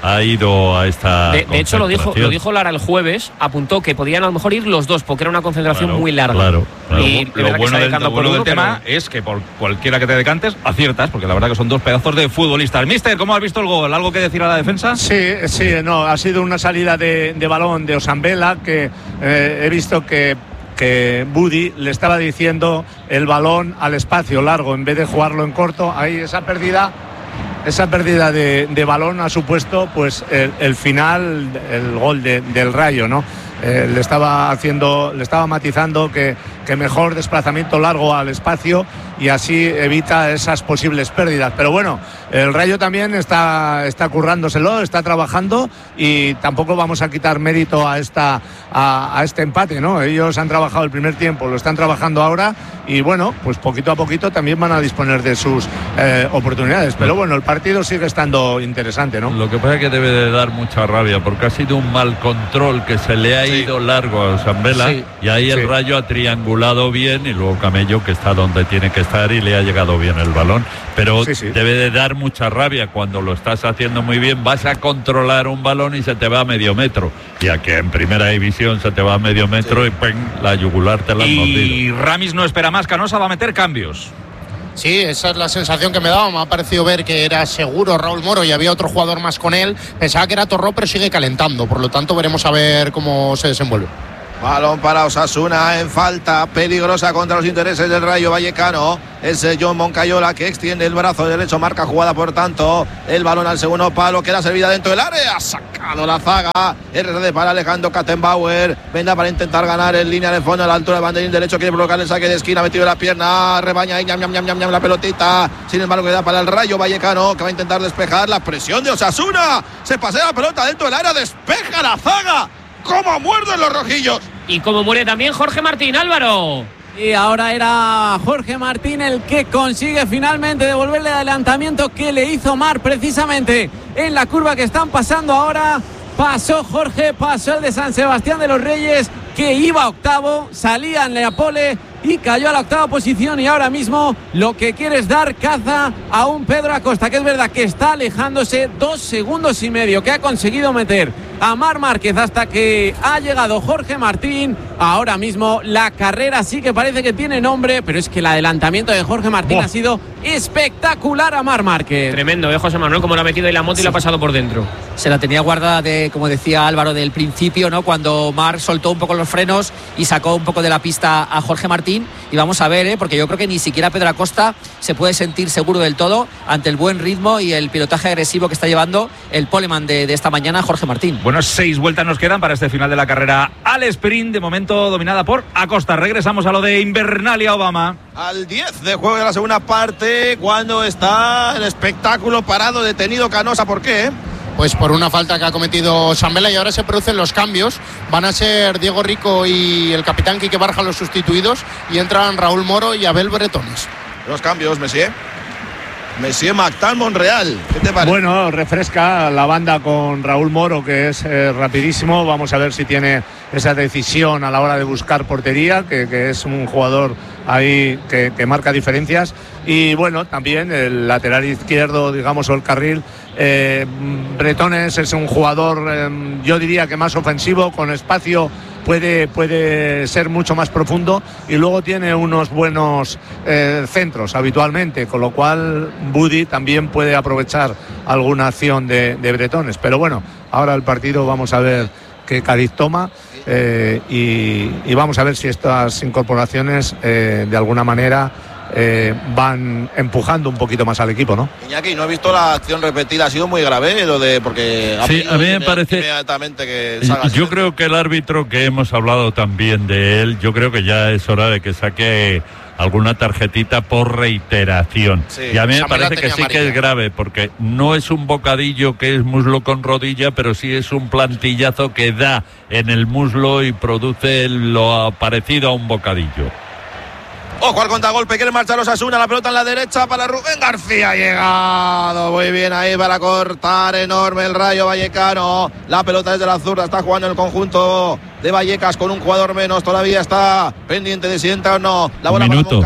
ha ido a esta De, de hecho, lo dijo, lo dijo Lara el jueves, apuntó que podían a lo mejor ir los dos, porque era una concentración Claro, muy larga. claro, claro. Y Lo verdad que bueno está del, decantando lo por bueno uno, del tema pero- es que por cualquiera que te decantes, aciertas, porque la verdad que son dos pedazos de futbolistas. Mister, ¿cómo has visto el gol? ¿Algo que decir a la defensa? Sí, sí, no, ha sido una salida de, de balón de Osambela que eh, he visto que, que Budi le estaba diciendo el balón al espacio largo en vez de jugarlo en corto. Ahí esa pérdida, esa pérdida de, de balón ha supuesto pues el, el final, el gol de, del Rayo, ¿no? Eh, le estaba haciendo, le estaba matizando que, que mejor desplazamiento largo al espacio y así evita esas posibles pérdidas. Pero bueno, el Rayo también está, está currándoselo, está trabajando y tampoco vamos a quitar mérito a, esta, a, a este empate, ¿no? Ellos han trabajado el primer tiempo, lo están trabajando ahora y bueno, pues poquito a poquito también van a disponer de sus eh, oportunidades. Pero bueno, el partido sigue estando interesante, ¿no? Lo que pasa es que debe de dar mucha rabia porque ha sido un mal control que se le ha Sí. ido largo a Osambela Sí. y ahí el Sí. Rayo ha triangulado bien y luego Camello que está donde tiene que estar y le ha llegado bien el balón. Pero Sí, sí. debe de dar mucha rabia cuando lo estás haciendo muy bien, vas a controlar un balón y se te va a medio metro. Y aquí en primera división se te va a medio metro y ¡pum! La yugular te la han mordido. Y Ramis no espera más, Canosa va a meter cambios. Sí, esa es la sensación que me daba. Me ha parecido ver que era seguro Raúl Moro y había otro jugador más con él. Pensaba que era Torró, pero sigue calentando. Por lo tanto, veremos a ver cómo se desenvuelve. Balón para Osasuna en falta peligrosa contra los intereses del Rayo Vallecano. Es John Moncayola que extiende el brazo derecho, marca jugada por tanto. El balón al segundo palo, queda servida dentro del área. Ha sacado la zaga. R D para Alejandro Kattenbauer. Venga para intentar ganar en línea de fondo a la altura del banderín derecho. Quiere provocar el saque de esquina, metido la pierna. Rebaña y ñam, ñam, ñam, ñam, ñam, la pelotita. Sin embargo, queda para el Rayo Vallecano que va a intentar despejar la presión de Osasuna. Se pasea la pelota dentro del área, despeja la zaga. ¡Cómo muerden los rojillos! Y como muere también Jorge Martín, Álvaro. Y ahora era Jorge Martín el que consigue finalmente devolverle el adelantamiento que le hizo Mar precisamente en la curva que están pasando ahora. Pasó Jorge, pasó el de San Sebastián de los Reyes, que iba octavo, salía en la pole y cayó a la octava posición, y ahora mismo lo que quiere es dar caza a un Pedro Acosta, que es verdad que está alejándose dos segundos y medio, que ha conseguido meter a Marc Márquez hasta que ha llegado Jorge Martín. Ahora mismo la carrera sí que parece que tiene nombre, pero es que el adelantamiento de Jorge Martín Buah. ha sido espectacular a Marc Márquez. Tremendo, ¿eh, José Manuel? Como lo ha metido ahí la moto y Sí. la ha pasado por dentro. Se la tenía guardada, de, como decía Álvaro, del principio, ¿no? Cuando Marc soltó un poco los frenos y sacó un poco de la pista a Jorge Martín. Y vamos a ver, ¿eh? Porque yo creo que ni siquiera Pedro Acosta se puede sentir seguro del todo ante el buen ritmo y el pilotaje agresivo que está llevando el poleman de, de esta mañana, Jorge Martín. Bueno, seis vueltas nos quedan para este final de la carrera al sprint, de momento dominada por Acosta. Regresamos a lo de Invernalia Obama. Al diez de juego de la segunda parte, cuando está el espectáculo parado, detenido Canosa. ¿Por qué? Pues por una falta que ha cometido Sambela, y ahora se producen los cambios. Van a ser Diego Rico y el capitán Quique Barja los sustituidos, y entran Raúl Moro y Abel Bretones. Los cambios, Messier. Messier Mactal Monreal. ¿Qué te parece? Bueno, refresca la banda con Raúl Moro, que es eh, rapidísimo. Vamos a ver si tiene esa decisión a la hora de buscar portería, que, que es un jugador ahí que, que marca diferencias. Y bueno, también el lateral izquierdo, digamos, o el carril. Eh, Bretones es un jugador, eh, yo diría que más ofensivo, con espacio. Puede, puede ser mucho más profundo, y luego tiene unos buenos eh, centros habitualmente, con lo cual Budi también puede aprovechar alguna acción de, de Bretones. Pero bueno, ahora el partido vamos a ver qué Cádiz toma, eh, y, y vamos a ver si estas incorporaciones eh, de alguna manera eh, van empujando un poquito más al equipo, ¿no? Iñaki, no he visto la acción repetida, ha sido muy grave lo de, porque Sí, a mí me parece- inmediatamente que salga Yo creo que el árbitro, que hemos hablado también de él, yo creo que ya es hora de que saque alguna tarjetita por reiteración. Sí. Y a mí me Sambela parece que tenía sí que es amarilla. grave, porque no es un bocadillo que es muslo con rodilla, pero sí es un plantillazo que da en el muslo y produce lo parecido a un bocadillo. Ojo al contragolpe, quiere marchar Osasuna, la pelota en la derecha para Rubén García, ha llegado muy bien ahí para cortar, enorme el Rayo Vallecano. La pelota desde la zurda, está jugando el conjunto de Vallecas con un jugador menos, todavía está pendiente de si entra o no. La bola Un para minuto. Monca-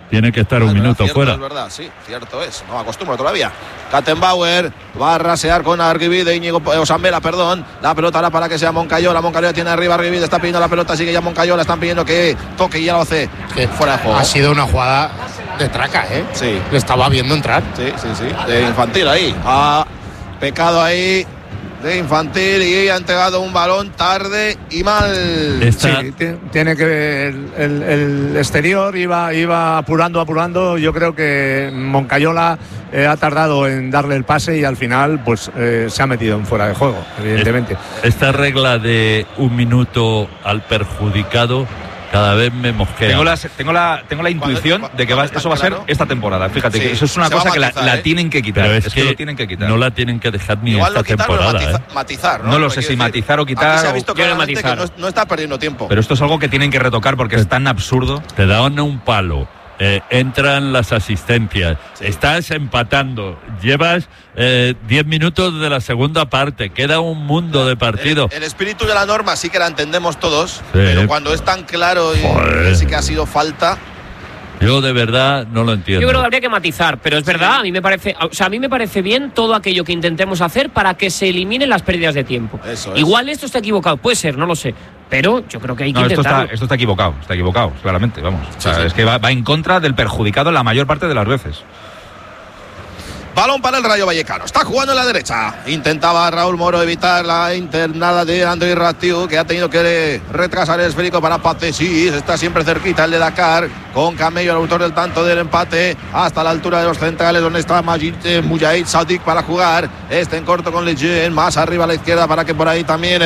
tiene que estar Ah, un es minuto verdad, fuera. Es verdad, sí, cierto es. No acostumbro todavía. Kattenbauer va a rasear con Arguibide, Íñigo Osambela, perdón. La pelota ahora para que sea Moncayola. Moncayola tiene arriba Arguibide, está pidiendo la pelota, sigue ya Moncayola. Están pidiendo que toque y ya lo hace. Que fuera de juego. Ha sido una jugada de traca, ¿eh? Sí. Le estaba viendo entrar. Sí, sí, sí. De infantil ahí. Ha pecado ahí de infantil y ha entregado un balón tarde y mal. Esta... Sí, tiene que el, el, el exterior iba, iba apurando, apurando. Yo creo que Moncayola eh, ha tardado en darle el pase y al final pues eh, se ha metido en fuera de juego, evidentemente. Esta regla de un minuto al perjudicado cada vez me mosquea. Tengo la, tengo la, tengo la intuición de que va, eso va a ser esta temporada. Fíjate, Sí, que eso es una se va cosa a que la, matizar, la ¿eh? tienen que quitar. Pero es, es que, que lo tienen que quitar. no la tienen que dejar ni Igual esta lo quitar, temporada. pero matiza, ¿eh? matizar, ¿no? No lo Lo sé que si quiero decir. matizar o quitar. Aquí se ha visto o- claramente que no, no está perdiendo tiempo. Pero esto es algo que tienen que retocar porque es tan absurdo. Te dan un palo, eh, entran las asistencias, estás empatando, llevas eh, diez minutos de la segunda parte, queda un mundo de partido. El espíritu de la norma sí que la entendemos todos, Sí. pero cuando es tan claro y Joder. sí que ha sido falta. Yo de verdad no lo entiendo. Yo creo que habría que matizar, pero es verdad, a mí me parece, o sea, a mí me parece bien todo aquello que intentemos hacer para que se eliminen las pérdidas de tiempo. Eso es. Igual esto está equivocado, puede ser, no lo sé, pero yo creo que hay que No, esto intentarlo. está, esto está equivocado, está equivocado, claramente, vamos. O sea, Sí, sí. es que va, va en contra del perjudicado la mayor parte de las veces. Balón para el Rayo Vallecano. Está jugando en la derecha. Intentaba Raúl Moro evitar la internada de Andrés Ratiu, que ha tenido que retrasar el esférico para Patesís. Está siempre cerquita el de Dakar. Con Camello, el autor del tanto del empate. Hasta la altura de los centrales, donde está Majid eh, Mujahid Sadik para jugar. Este en corto con Lejeune. Más arriba a la izquierda para que por ahí también